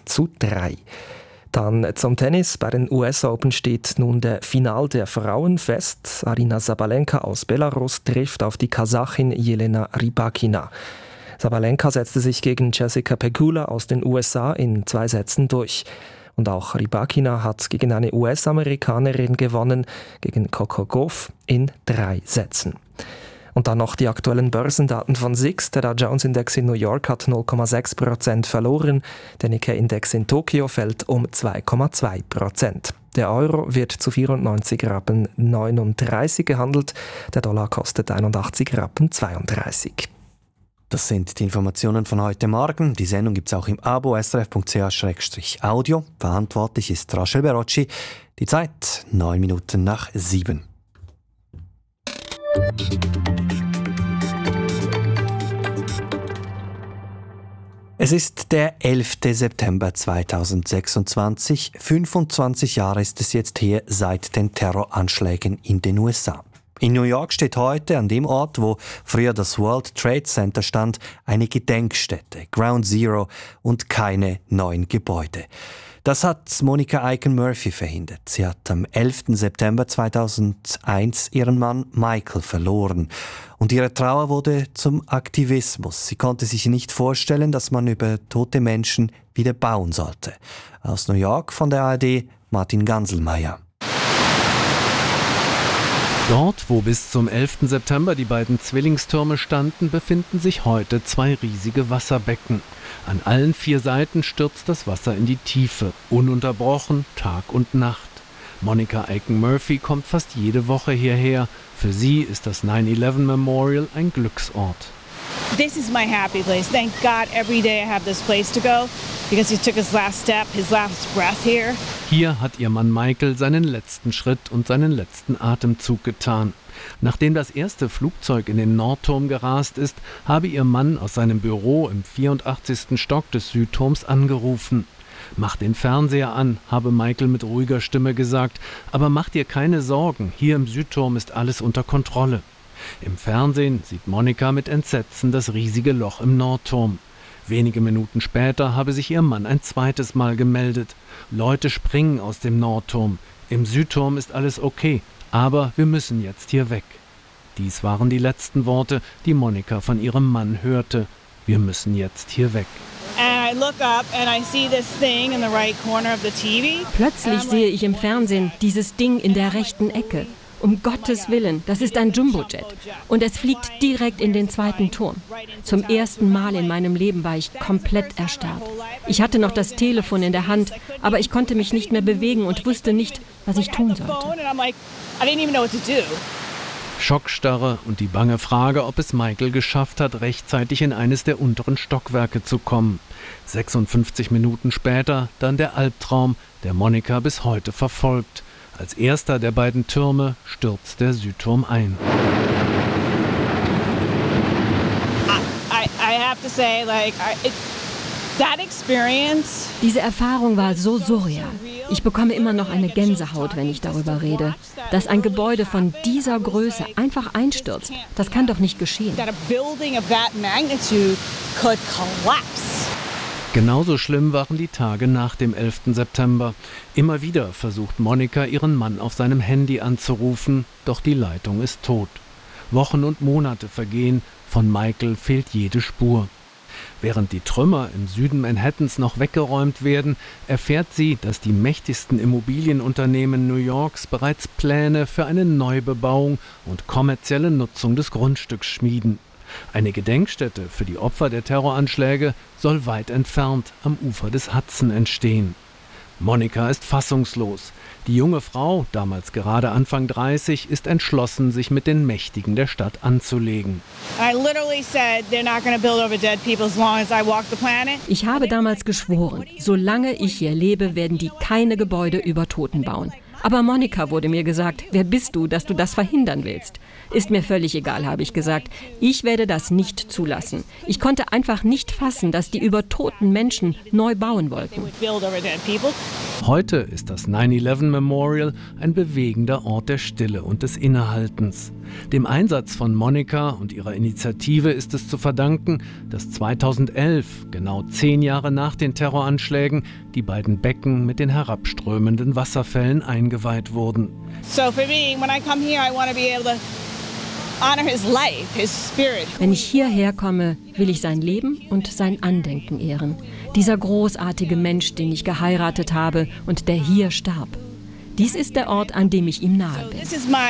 2:3. Dann zum Tennis. Bei den US Open steht nun der Final der Frauen fest. Aryna Sabalenka aus Belarus trifft auf die Kasachin Jelena Rybakina. Sabalenka setzte sich gegen Jessica Pegula aus den USA in 2 Sätzen durch. Und auch Rybakina hat gegen eine US-Amerikanerin gewonnen, gegen Coco Gauff in 3 Sätzen. Und dann noch die aktuellen Börsendaten von SIX. Der Dow Jones Index in New York hat 0,6% verloren. Der Nikkei-Index in Tokio fällt um 2,2%. Der Euro wird zu 94,39 Rappen gehandelt. Der Dollar kostet 81,32 Rappen. Das sind die Informationen von heute Morgen. Die Sendung gibt es auch im Abo srf.ch/audio. Verantwortlich ist Rachel Berocci. Die Zeit 7:09. Es ist der 11. September 2026. 25 Jahre ist es jetzt her seit den Terroranschlägen in den USA. In New York steht heute an dem Ort, wo früher das World Trade Center stand, eine Gedenkstätte, Ground Zero, und keine neuen Gebäude. Das hat Monica Aiken-Murphy verhindert. Sie hat am 11. September 2001 ihren Mann Michael verloren. Und ihre Trauer wurde zum Aktivismus. Sie konnte sich nicht vorstellen, dass man über tote Menschen wieder bauen sollte. Aus New York von der ARD, Martin Ganselmeier. Dort, wo bis zum 11. September die beiden Zwillingstürme standen, befinden sich heute 2 riesige Wasserbecken. An allen 4 Seiten stürzt das Wasser in die Tiefe, ununterbrochen, Tag und Nacht. Monica Aiken-Murphy kommt fast jede Woche hierher. Für sie ist das 9/11 Memorial ein Glücksort. This is my happy place. Thank God every day I have this place to go because he took his last step, his last breath here. Hier hat ihr Mann Michael seinen letzten Schritt und seinen letzten Atemzug getan. Nachdem das erste Flugzeug in den Nordturm gerast ist, habe ihr Mann aus seinem Büro im 84. Stock des Südturms angerufen. »Mach den Fernseher an«, habe Michael mit ruhiger Stimme gesagt, »aber mach dir keine Sorgen, hier im Südturm ist alles unter Kontrolle.« Im Fernsehen sieht Monica mit Entsetzen das riesige Loch im Nordturm. Wenige Minuten später habe sich ihr Mann ein zweites Mal gemeldet. Leute springen aus dem Nordturm. Im Südturm ist alles okay, aber wir müssen jetzt hier weg. Dies waren die letzten Worte, die Monica von ihrem Mann hörte. Wir müssen jetzt hier weg. Plötzlich sehe ich im Fernsehen dieses Ding in der rechten Ecke. Um Gottes Willen, das ist ein Jumbojet. Und es fliegt direkt in den zweiten Turm. Zum ersten Mal in meinem Leben war ich komplett erstarrt. Ich hatte noch das Telefon in der Hand, aber ich konnte mich nicht mehr bewegen und wusste nicht, was ich tun sollte. Schockstarre und die bange Frage, ob es Michael geschafft hat, rechtzeitig in eines der unteren Stockwerke zu kommen. 56 Minuten später dann der Albtraum, der Monika bis heute verfolgt. Als erster der beiden Türme stürzt der Südturm ein. Diese Erfahrung war so surreal. Ich bekomme immer noch eine Gänsehaut, wenn ich darüber rede. Dass ein Gebäude von dieser Größe einfach einstürzt, das kann doch nicht geschehen. Genauso schlimm waren die Tage nach dem 11. September. Immer wieder versucht Monika, ihren Mann auf seinem Handy anzurufen, doch die Leitung ist tot. Wochen und Monate vergehen, von Michael fehlt jede Spur. Während die Trümmer im Süden Manhattans noch weggeräumt werden, erfährt sie, dass die mächtigsten Immobilienunternehmen New Yorks bereits Pläne für eine Neubebauung und kommerzielle Nutzung des Grundstücks schmieden. Eine Gedenkstätte für die Opfer der Terroranschläge soll weit entfernt am Ufer des Hudson entstehen. Monika ist fassungslos. Die junge Frau, damals gerade Anfang 30, ist entschlossen, sich mit den Mächtigen der Stadt anzulegen. Ich habe damals geschworen, solange ich hier lebe, werden die keine Gebäude über Toten bauen. Aber Monika, wurde mir gesagt, wer bist du, dass du das verhindern willst? Ist mir völlig egal, habe ich gesagt. Ich werde das nicht zulassen. Ich konnte einfach nicht fassen, dass die über toten Menschen neu bauen wollten. Heute ist das 9/11 Memorial ein bewegender Ort der Stille und des Innehaltens. Dem Einsatz von Monika und ihrer Initiative ist es zu verdanken, dass 2011, genau 10 Jahre nach den Terroranschlägen, die beiden Becken mit den herabströmenden Wasserfällen eingeweiht wurden. Wenn ich hierher komme, will ich sein Leben und sein Andenken ehren. Dieser großartige Mensch, den ich geheiratet habe und der hier starb. Dies ist der Ort, an dem ich ihm nahe bin.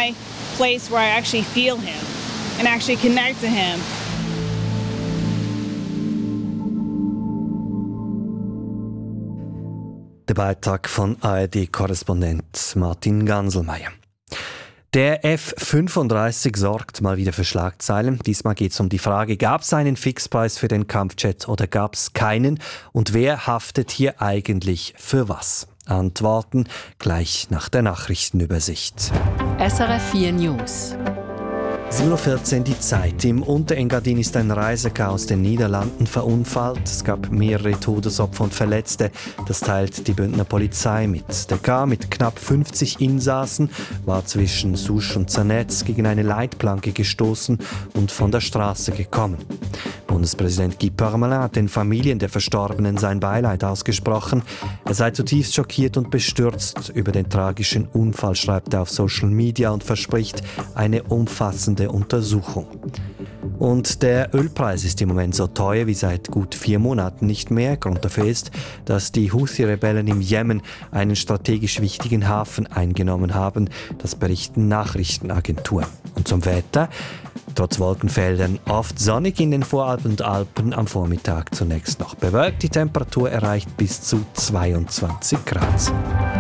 Der Beitrag von ARD-Korrespondent Martin Ganselmeier. Der F-35 sorgt mal wieder für Schlagzeilen. Diesmal geht es um die Frage, gab es einen Fixpreis für den Kampfjet oder gab es keinen? Und wer haftet hier eigentlich für was? Antworten gleich nach der Nachrichtenübersicht. SRF 4 News. 7.14 Uhr die Zeit. Im Unterengadin ist ein Reisecar aus den Niederlanden verunfallt. Es gab mehrere Todesopfer und Verletzte. Das teilt die Bündner Polizei mit. Der Car mit knapp 50 Insassen war zwischen Souche und Zernetz gegen eine Leitplanke gestoßen und von der Straße gekommen. Bundespräsident Guy Parmelin hat den Familien der Verstorbenen sein Beileid ausgesprochen. Er sei zutiefst schockiert und bestürzt über den tragischen Unfall, schreibt er auf Social Media und verspricht eine umfassende Untersuchung. Und der Ölpreis ist im Moment so teuer wie seit gut 4 Monaten nicht mehr. Grund dafür ist, dass die Houthi-Rebellen im Jemen einen strategisch wichtigen Hafen eingenommen haben. Das berichten Nachrichtenagenturen. Und zum Wetter: trotz Wolkenfeldern oft sonnig in den Voralpen und Alpen, am Vormittag zunächst noch bewölkt. Die Temperatur erreicht bis zu 22 Grad.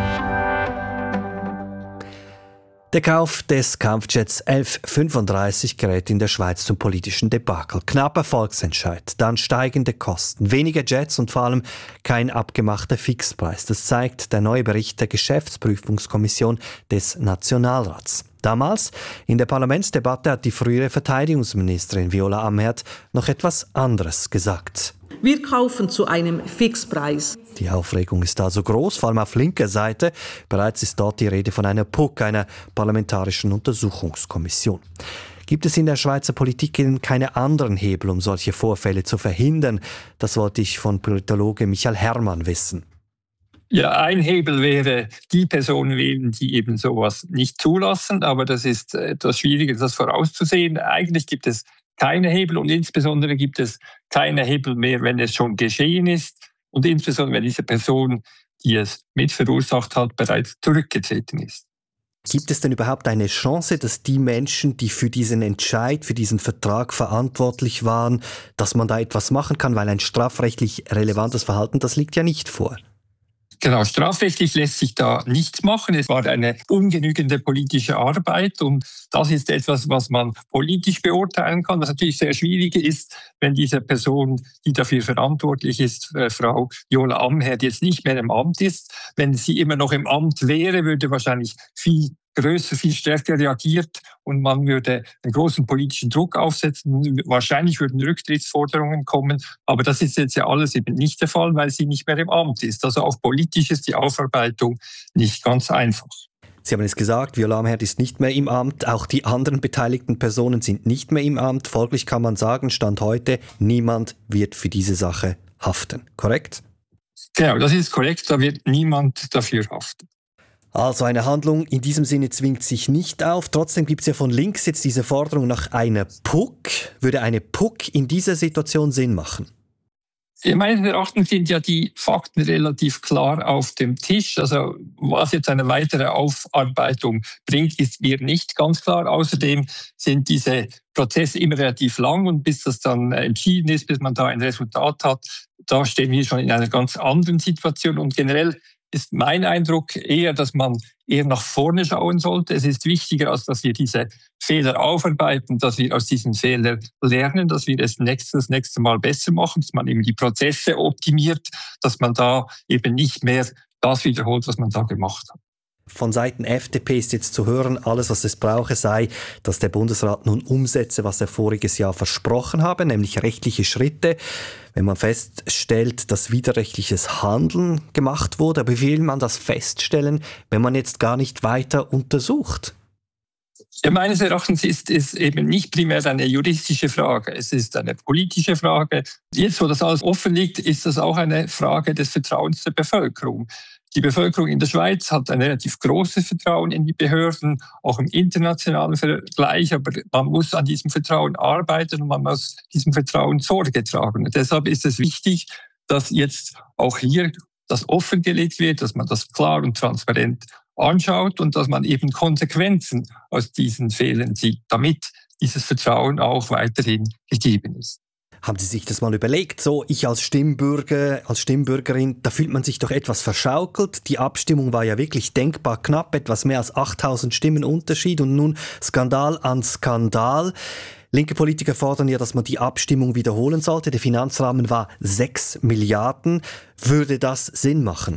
Der Kauf des Kampfjets F-35 gerät in der Schweiz zum politischen Debakel. Knapper Volksentscheid, dann steigende Kosten, weniger Jets und vor allem kein abgemachter Fixpreis. Das zeigt der neue Bericht der Geschäftsprüfungskommission des Nationalrats. Damals, in der Parlamentsdebatte, hat die frühere Verteidigungsministerin Viola Amherd noch etwas anderes gesagt. Wir kaufen zu einem Fixpreis. Die Aufregung ist also groß, vor allem auf linker Seite. Bereits ist dort die Rede von einer PUC, einer parlamentarischen Untersuchungskommission. Gibt es in der Schweizer Politik keine anderen Hebel, um solche Vorfälle zu verhindern? Das wollte ich von Politologe Michael Herrmann wissen. Ja, ein Hebel wäre, die Personen wählen, die eben sowas nicht zulassen. Aber das ist etwas schwieriger, das vorauszusehen. Eigentlich gibt es keine Hebel und insbesondere gibt es keine Hebel mehr, wenn es schon geschehen ist und insbesondere wenn diese Person, die es mit verursacht hat, bereits zurückgetreten ist. Gibt es denn überhaupt eine Chance, dass die Menschen, die für diesen Entscheid, für diesen Vertrag verantwortlich waren, dass man da etwas machen kann? Weil ein strafrechtlich relevantes Verhalten, das liegt ja nicht vor. Genau, strafrechtlich lässt sich da nichts machen. Es war eine ungenügende politische Arbeit und das ist etwas, was man politisch beurteilen kann. Was natürlich sehr schwierig ist, wenn diese Person, die dafür verantwortlich ist, Frau Viola Amherd, jetzt nicht mehr im Amt ist. Wenn sie immer noch im Amt wäre, würde wahrscheinlich viel größer, viel stärker reagiert und man würde einen großen politischen Druck aufsetzen. Wahrscheinlich würden Rücktrittsforderungen kommen, aber das ist jetzt ja alles eben nicht der Fall, weil sie nicht mehr im Amt ist. Also auch politisch ist die Aufarbeitung nicht ganz einfach. Sie haben es gesagt, Viola Amherd ist nicht mehr im Amt, auch die anderen beteiligten Personen sind nicht mehr im Amt. Folglich kann man sagen, Stand heute, niemand wird für diese Sache haften, korrekt? Genau, das ist korrekt, da wird niemand dafür haften. Also eine Handlung in diesem Sinne zwingt sich nicht auf. Trotzdem gibt es ja von links jetzt diese Forderung nach einer PUC. Würde eine PUC in dieser Situation Sinn machen? Meines Erachtens sind ja die Fakten relativ klar auf dem Tisch. Also was jetzt eine weitere Aufarbeitung bringt, ist mir nicht ganz klar. Außerdem sind diese Prozesse immer relativ lang und bis das dann entschieden ist, bis man da ein Resultat hat, da stehen wir schon in einer ganz anderen Situation. Und generell ist mein Eindruck eher, dass man eher nach vorne schauen sollte. Es ist wichtiger, als dass wir diese Fehler aufarbeiten, dass wir aus diesen Fehlern lernen, dass wir das nächste Mal besser machen, dass man eben die Prozesse optimiert, dass man da eben nicht mehr das wiederholt, was man da gemacht hat. Von Seiten FDP ist jetzt zu hören, alles, was es brauche, sei, dass der Bundesrat nun umsetze, was er voriges Jahr versprochen habe, nämlich rechtliche Schritte. Wenn man feststellt, dass widerrechtliches Handeln gemacht wurde, aber wie will man das feststellen, wenn man jetzt gar nicht weiter untersucht? Ja, meines Erachtens ist es eben nicht primär eine juristische Frage, es ist eine politische Frage. Jetzt, wo das alles offen liegt, ist das auch eine Frage des Vertrauens der Bevölkerung. Die Bevölkerung in der Schweiz hat ein relativ großes Vertrauen in die Behörden, auch im internationalen Vergleich, aber man muss an diesem Vertrauen arbeiten und man muss diesem Vertrauen Sorge tragen. Und deshalb ist es wichtig, dass jetzt auch hier das offengelegt wird, dass man das klar und transparent anschaut und dass man eben Konsequenzen aus diesen Fehlern zieht, damit dieses Vertrauen auch weiterhin gegeben ist. Haben Sie sich das mal überlegt? So, ich als Stimmbürger, als Stimmbürgerin, da fühlt man sich doch etwas verschaukelt. Die Abstimmung war ja wirklich denkbar knapp, etwas mehr als 8000 Stimmen Unterschied und nun Skandal an Skandal. Linke Politiker fordern ja, dass man die Abstimmung wiederholen sollte. Der Finanzrahmen war 6 Milliarden. Würde das Sinn machen?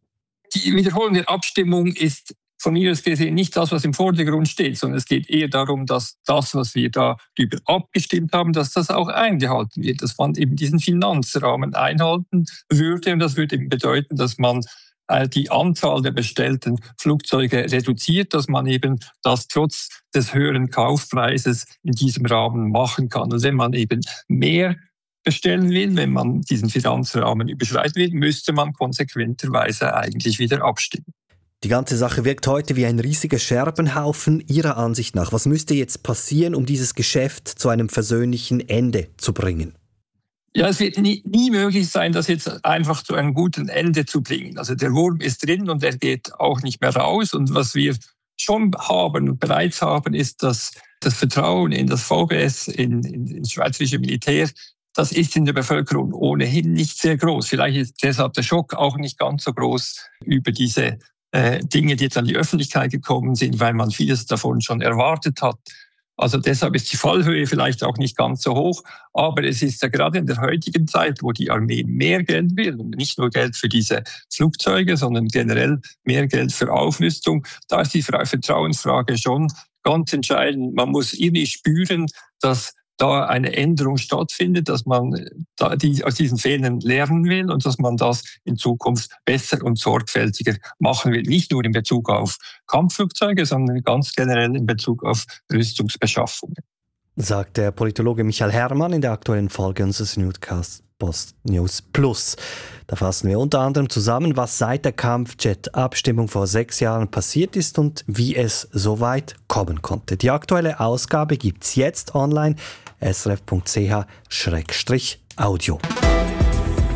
Die Wiederholung der Abstimmung ist von mir aus gesehen nicht das, was im Vordergrund steht, sondern es geht eher darum, dass das, was wir darüber abgestimmt haben, dass das auch eingehalten wird, dass man eben diesen Finanzrahmen einhalten würde. Und das würde eben bedeuten, dass man die Anzahl der bestellten Flugzeuge reduziert, dass man eben das trotz des höheren Kaufpreises in diesem Rahmen machen kann. Und wenn man eben mehr bestellen will, wenn man diesen Finanzrahmen überschreiten will, müsste man konsequenterweise eigentlich wieder abstimmen. Die ganze Sache wirkt heute wie ein riesiger Scherbenhaufen. Ihrer Ansicht nach, was müsste jetzt passieren, um dieses Geschäft zu einem versöhnlichen Ende zu bringen? Ja, es wird nie möglich sein, das jetzt einfach zu einem guten Ende zu bringen. Also der Wurm ist drin und er geht auch nicht mehr raus. Und was wir schon haben und bereits haben, ist, dass das Vertrauen in das VBS, ins schweizerische Militär, das ist in der Bevölkerung ohnehin nicht sehr groß. Vielleicht ist deshalb der Schock auch nicht ganz so groß über diese Dinge, die jetzt an die Öffentlichkeit gekommen sind, weil man vieles davon schon erwartet hat. Also deshalb ist die Fallhöhe vielleicht auch nicht ganz so hoch. Aber es ist ja gerade in der heutigen Zeit, wo die Armee mehr Geld will, und nicht nur Geld für diese Flugzeuge, sondern generell mehr Geld für Aufrüstung, da ist die Vertrauensfrage schon ganz entscheidend. Man muss irgendwie spüren, dass da eine Änderung stattfindet, dass man aus diesen Fehlern lernen will und dass man das in Zukunft besser und sorgfältiger machen will. Nicht nur in Bezug auf Kampfflugzeuge, sondern ganz generell in Bezug auf Rüstungsbeschaffungen. Sagt der Politologe Michael Herrmann in der aktuellen Folge unseres Newscasts Post News Plus. Da fassen wir unter anderem zusammen, was seit der Kampfjet-Abstimmung vor 6 Jahren passiert ist und wie es so weit kommen konnte. Die aktuelle Ausgabe gibt's jetzt online, srf.ch/audio.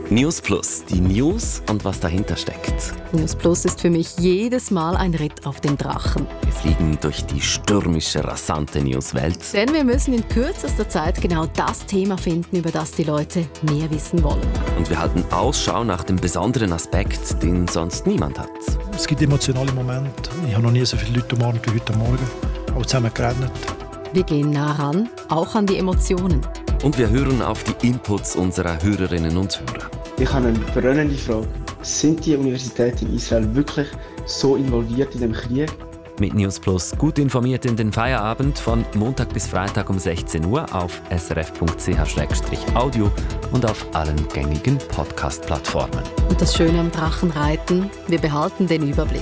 News Plus, die News und was dahinter steckt. News Plus ist für mich jedes Mal ein Ritt auf dem Drachen. Wir fliegen durch die stürmische, rasante Newswelt. Denn wir müssen in kürzester Zeit genau das Thema finden, über das die Leute mehr wissen wollen. Und wir halten Ausschau nach dem besonderen Aspekt, den sonst niemand hat. Es gibt emotionale Momente. Ich habe noch nie so viele Leute umarmt wie heute Morgen. Auch zusammen geredet. Wir gehen nah ran, auch an die Emotionen. Und wir hören auf die Inputs unserer Hörerinnen und Hörer. Ich habe eine brennende Frage. Sind die Universitäten in Israel wirklich so involviert in den Krieg? Mit News Plus gut informiert in den Feierabend von Montag bis Freitag um 16 Uhr auf srf.ch/audio und auf allen gängigen Podcast-Plattformen. Und das Schöne am Drachenreiten, wir behalten den Überblick.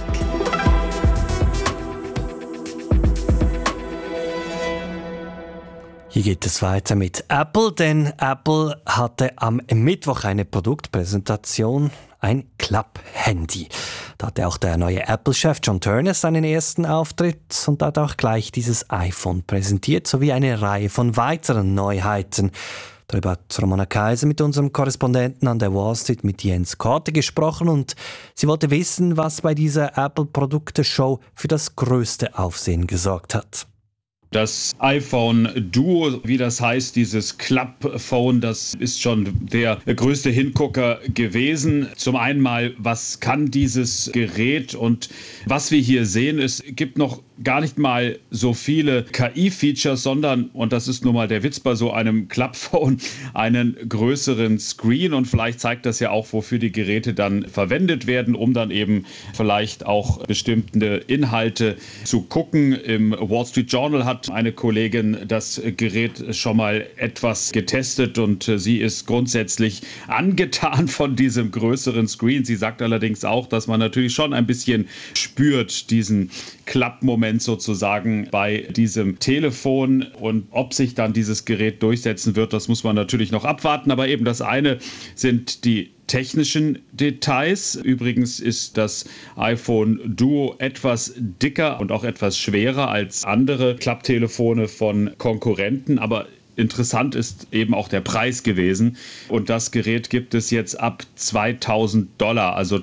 Hier geht es weiter mit Apple, denn Apple hatte am Mittwoch eine Produktpräsentation, ein Klapp-Handy. Da hatte auch der neue Apple-Chef John Turner seinen ersten Auftritt und hat auch gleich dieses iPhone präsentiert, sowie eine Reihe von weiteren Neuheiten. Darüber hat Romana Kaiser mit unserem Korrespondenten an der Wall Street mit Jens Korte gesprochen und sie wollte wissen, was bei dieser Apple-Produkte-Show für das größte Aufsehen gesorgt hat. Das iPhone Duo, wie das heißt, dieses Club-Phone, das ist schon der größte Hingucker gewesen. Zum einen mal, was kann dieses Gerät, und was wir hier sehen, es gibt noch gar nicht mal so viele KI-Features, sondern, und das ist nun mal der Witz bei so einem Club-Phone, einen größeren Screen, und vielleicht zeigt das ja auch, wofür die Geräte dann verwendet werden, um dann eben vielleicht auch bestimmte Inhalte zu gucken. Im Wall Street Journal hat eine Kollegin das Gerät schon mal etwas getestet und sie ist grundsätzlich angetan von diesem größeren Screen. Sie sagt allerdings auch, dass man natürlich schon ein bisschen spürt, diesen Klappmoment sozusagen bei diesem Telefon, und ob sich dann dieses Gerät durchsetzen wird, das muss man natürlich noch abwarten. Aber eben das eine sind die technischen Details. Übrigens ist das iPhone Duo etwas dicker und auch etwas schwerer als andere Klapptelefone von Konkurrenten, aber interessant ist eben auch der Preis gewesen. Und das Gerät gibt es jetzt ab $2.000, also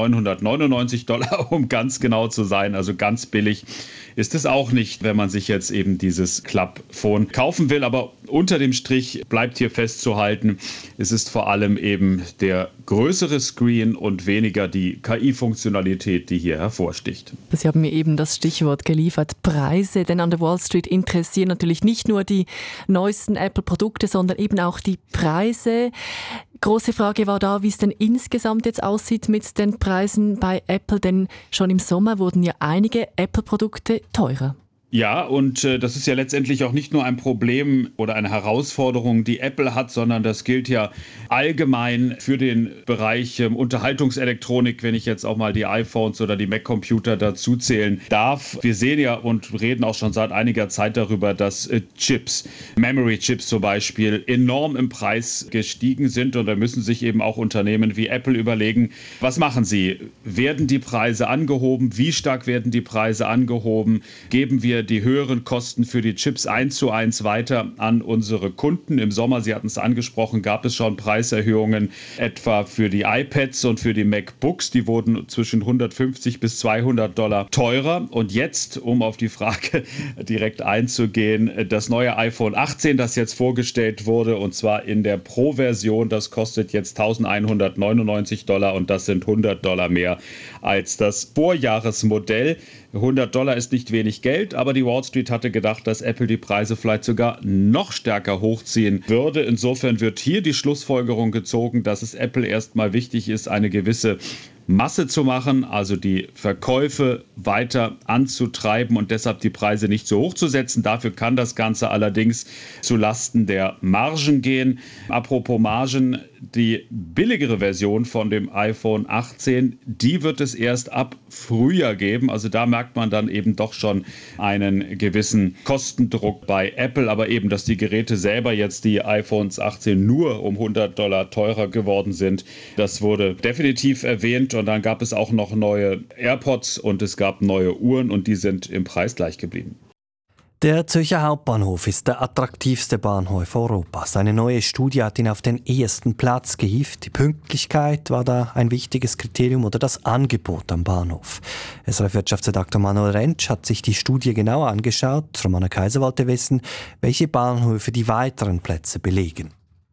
$1.999, um ganz genau zu sein. Also ganz billig ist es auch nicht, wenn man sich jetzt eben dieses Club-Phone kaufen will. Aber unter dem Strich bleibt hier festzuhalten, es ist vor allem eben der größere Screen und weniger die KI-Funktionalität, die hier hervorsticht. Sie haben mir eben das Stichwort geliefert, Preise, denn an der Wall Street interessieren natürlich nicht nur die neuesten Apple-Produkte, sondern eben auch die Preise. Große Frage war da, wie es denn insgesamt jetzt aussieht mit den Preisen bei Apple, denn schon im Sommer wurden ja einige Apple-Produkte teurer. Ja, und das ist ja letztendlich auch nicht nur ein Problem oder eine Herausforderung, die Apple hat, sondern das gilt ja allgemein für den Bereich Unterhaltungselektronik, wenn ich jetzt auch mal die iPhones oder die Mac-Computer dazu zählen darf. Wir sehen ja und reden auch schon seit einiger Zeit darüber, dass Chips, Memory-Chips zum Beispiel, enorm im Preis gestiegen sind, und da müssen sich eben auch Unternehmen wie Apple überlegen, was machen sie? Werden die Preise angehoben? Wie stark werden die Preise angehoben? Geben wir die höheren Kosten für die Chips 1:1 weiter an unsere Kunden? Im Sommer, Sie hatten es angesprochen, gab es schon Preiserhöhungen etwa für die iPads und für die MacBooks. Die wurden zwischen $150 bis $200 teurer. Und jetzt, um auf die Frage direkt einzugehen, das neue iPhone 18, das jetzt vorgestellt wurde, und zwar in der Pro-Version, das kostet jetzt $1.199, und das sind $100 mehr als das Vorjahresmodell. $100 ist nicht wenig Geld, aber die Wall Street hatte gedacht, dass Apple die Preise vielleicht sogar noch stärker hochziehen würde. Insofern wird hier die Schlussfolgerung gezogen, dass es Apple erstmal wichtig ist, eine gewisse Masse zu machen, also die Verkäufe weiter anzutreiben und deshalb die Preise nicht so hoch zu setzen. Dafür kann das Ganze allerdings zu Lasten der Margen gehen. Apropos Margen, die billigere Version von dem iPhone 18, die wird es erst ab Frühjahr geben. Also da merkt man dann eben doch schon einen gewissen Kostendruck bei Apple, aber eben, dass die Geräte selber jetzt, die iPhones 18, nur um $100 teurer geworden sind, das wurde definitiv erwähnt. Und dann gab es auch noch neue AirPods und es gab neue Uhren, und die sind im Preis gleich geblieben. Der Zürcher Hauptbahnhof ist der attraktivste Bahnhof Europas. Eine neue Studie hat ihn auf den ersten Platz gehievt. Die Pünktlichkeit war da ein wichtiges Kriterium oder das Angebot am Bahnhof. SRF-Wirtschaftsredakteur Manuel Rentsch hat sich die Studie genauer angeschaut. Romana Kaiser wollte wissen, welche Bahnhöfe die weiteren Plätze belegen.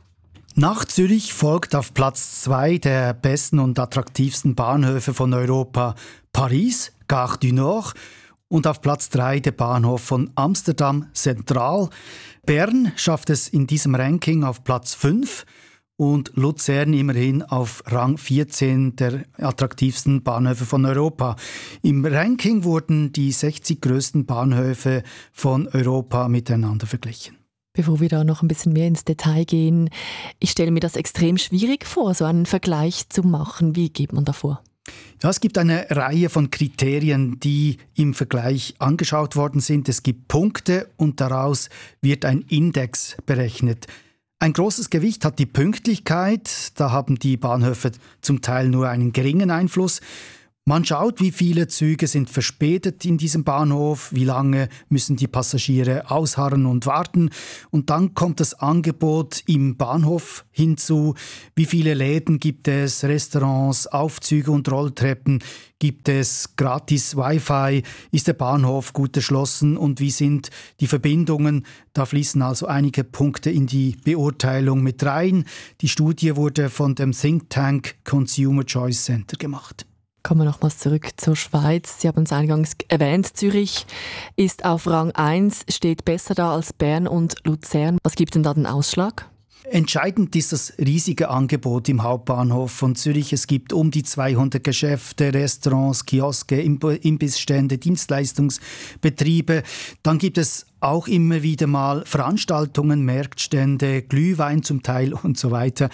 Nach Zürich folgt auf Platz 2 der besten und attraktivsten Bahnhöfe von Europa Paris, Gare du Nord, und auf Platz 3 der Bahnhof von Amsterdam Central. Bern schafft es in diesem Ranking auf Platz 5 und Luzern immerhin auf Rang 14 der attraktivsten Bahnhöfe von Europa. Im Ranking wurden die 60 größten Bahnhöfe von Europa miteinander verglichen. Bevor wir da noch ein bisschen mehr ins Detail gehen, ich stelle mir das extrem schwierig vor, so einen Vergleich zu machen. Wie geht man da vor? Ja, es gibt eine Reihe von Kriterien, die im Vergleich angeschaut worden sind. Es gibt Punkte und daraus wird ein Index berechnet. Ein großes Gewicht hat die Pünktlichkeit. Da haben die Bahnhöfe zum Teil nur einen geringen Einfluss. Man schaut, wie viele Züge sind verspätet in diesem Bahnhof, wie lange müssen die Passagiere ausharren und warten. Und dann kommt das Angebot im Bahnhof hinzu. Wie viele Läden gibt es, Restaurants, Aufzüge und Rolltreppen? Gibt es gratis Wi-Fi? Ist der Bahnhof gut erschlossen? Und wie sind die Verbindungen? Da fließen also einige Punkte in die Beurteilung mit rein. Die Studie wurde von dem Think Tank Consumer Choice Center gemacht. Kommen wir nochmals zurück zur Schweiz. Sie haben es eingangs erwähnt, Zürich ist auf Rang 1, steht besser da als Bern und Luzern. Was gibt denn da den Ausschlag? Entscheidend ist das riesige Angebot im Hauptbahnhof von Zürich. Es gibt um die 200 Geschäfte, Restaurants, Kioske, Imbissstände, Dienstleistungsbetriebe. Dann gibt es auch immer wieder mal Veranstaltungen, Marktstände, Glühwein zum Teil und so weiter.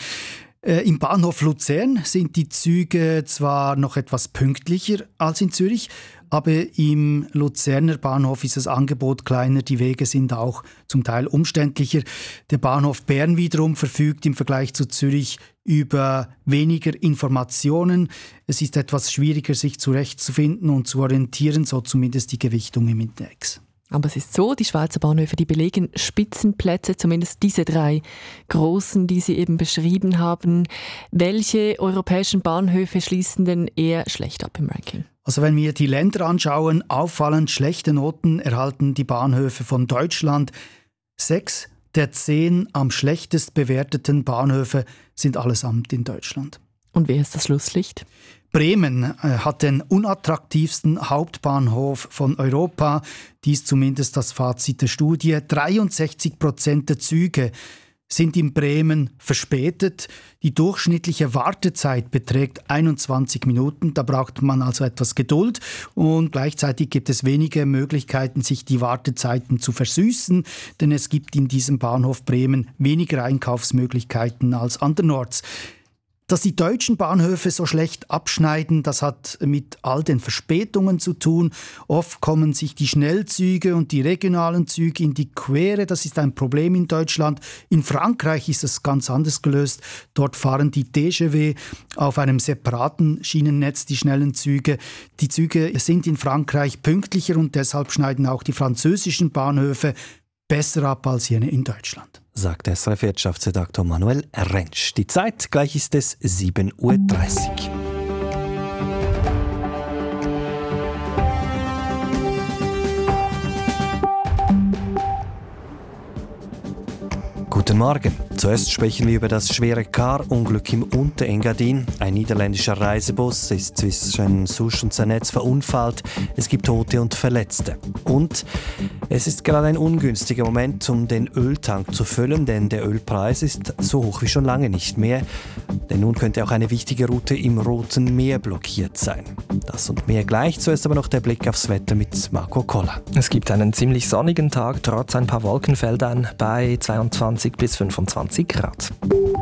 Im Bahnhof Luzern sind die Züge zwar noch etwas pünktlicher als in Zürich, aber im Luzerner Bahnhof ist das Angebot kleiner, die Wege sind auch zum Teil umständlicher. Der Bahnhof Bern wiederum verfügt im Vergleich zu Zürich über weniger Informationen. Es ist etwas schwieriger, sich zurechtzufinden und zu orientieren, so zumindest die Gewichtung im Index. Aber es ist so, die Schweizer Bahnhöfe, die belegen Spitzenplätze, zumindest diese 3 großen, die Sie eben beschrieben haben. Welche europäischen Bahnhöfe schließen denn eher schlecht ab im Ranking? Also wenn wir die Länder anschauen, auffallend schlechte Noten erhalten die Bahnhöfe von Deutschland. 6 der 10 am schlechtest bewerteten Bahnhöfe sind allesamt in Deutschland. Und wer ist das Schlusslicht? Bremen hat den unattraktivsten Hauptbahnhof von Europa. Dies zumindest das Fazit der Studie. 63% der Züge sind in Bremen verspätet. Die durchschnittliche Wartezeit beträgt 21 Minuten. Da braucht man also etwas Geduld. Und gleichzeitig gibt es wenige Möglichkeiten, sich die Wartezeiten zu versüßen. Denn es gibt in diesem Bahnhof Bremen weniger Einkaufsmöglichkeiten als andernorts. Dass die deutschen Bahnhöfe so schlecht abschneiden, das hat mit all den Verspätungen zu tun. Oft kommen sich die Schnellzüge und die regionalen Züge in die Quere. Das ist ein Problem in Deutschland. In Frankreich ist es ganz anders gelöst. Dort fahren die TGV auf einem separaten Schienennetz, die schnellen Züge. Die Züge sind in Frankreich pünktlicher und deshalb schneiden auch die französischen Bahnhöfe besser ab als jene in Deutschland. Sagt SRF-Wirtschaftsredakteur Manuel Rentsch. Die Zeit, gleich ist es 7.30 Uhr. Guten Morgen. Zuerst sprechen wir über das schwere Car-Unglück im Unterengadin. Ein niederländischer Reisebus ist zwischen Souche und Zernetz verunfallt. Es gibt Tote und Verletzte. Und es ist gerade ein ungünstiger Moment, um den Öltank zu füllen, denn der Ölpreis ist so hoch wie schon lange nicht mehr. Denn nun könnte auch eine wichtige Route im Roten Meer blockiert sein. Das und mehr gleich. Zuerst aber noch der Blick aufs Wetter mit Marco Koller. Es gibt einen ziemlich sonnigen Tag, trotz ein paar Wolkenfeldern bei 22 bis 25 Grad.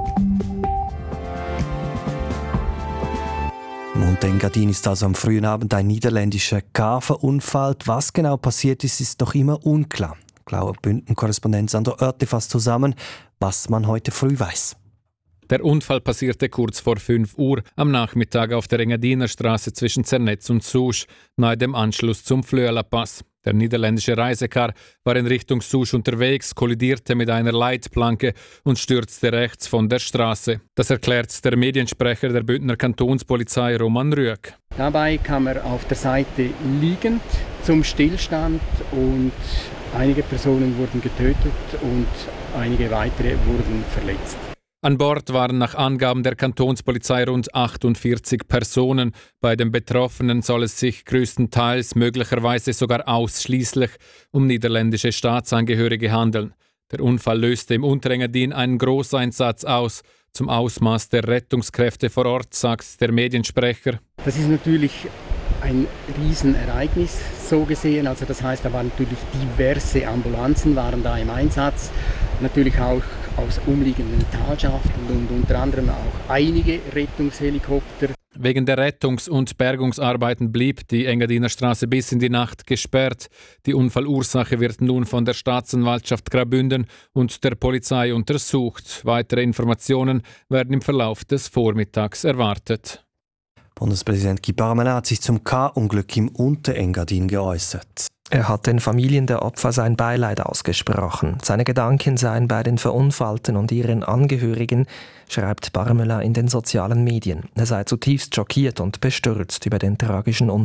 Im Unterengadin ist also am frühen Abend ein niederländischer Car verunfallt. Was genau passiert ist, ist noch immer unklar. Bünden-Korrespondent Sandro Oerti fasst zusammen, was man heute früh weiß. Der Unfall passierte kurz vor 5 Uhr am Nachmittag auf der Engadiner Straße zwischen Zernetz und Souche, nahe dem Anschluss zum Flöela Pass. Der niederländische Reisecar war in Richtung Souche unterwegs, kollidierte mit einer Leitplanke und stürzte rechts von der Straße. Das erklärt der Mediensprecher der Bündner Kantonspolizei Roman Rüegg. Dabei kam er auf der Seite liegend zum Stillstand und einige Personen wurden getötet und einige weitere wurden verletzt. An Bord waren nach Angaben der Kantonspolizei rund 48 Personen. Bei den Betroffenen soll es sich größtenteils, möglicherweise sogar ausschließlich, um niederländische Staatsangehörige handeln. Der Unfall löste im Unterengadin einen Großeinsatz aus. Zum Ausmaß der Rettungskräfte vor Ort sagt der Mediensprecher: Das ist natürlich ein Riesenereignis so gesehen. Also das heißt, da waren natürlich diverse Ambulanzen waren da im Einsatz. Natürlich auch aus umliegenden Talschaften und unter anderem auch einige Rettungshelikopter. Wegen der Rettungs- und Bergungsarbeiten blieb die Engadiner Straße bis in die Nacht gesperrt. Die Unfallursache wird nun von der Staatsanwaltschaft Graubünden und der Polizei untersucht. Weitere Informationen werden im Verlauf des Vormittags erwartet. Bundespräsident Guy Parmelin hat sich zum K-Unglück im Unterengadin geäußert. Er hat den Familien der Opfer sein Beileid ausgesprochen. Seine Gedanken seien bei den Verunfallten und ihren Angehörigen, schreibt Parmelin in den sozialen Medien. Er sei zutiefst schockiert und bestürzt über den tragischen Unfall.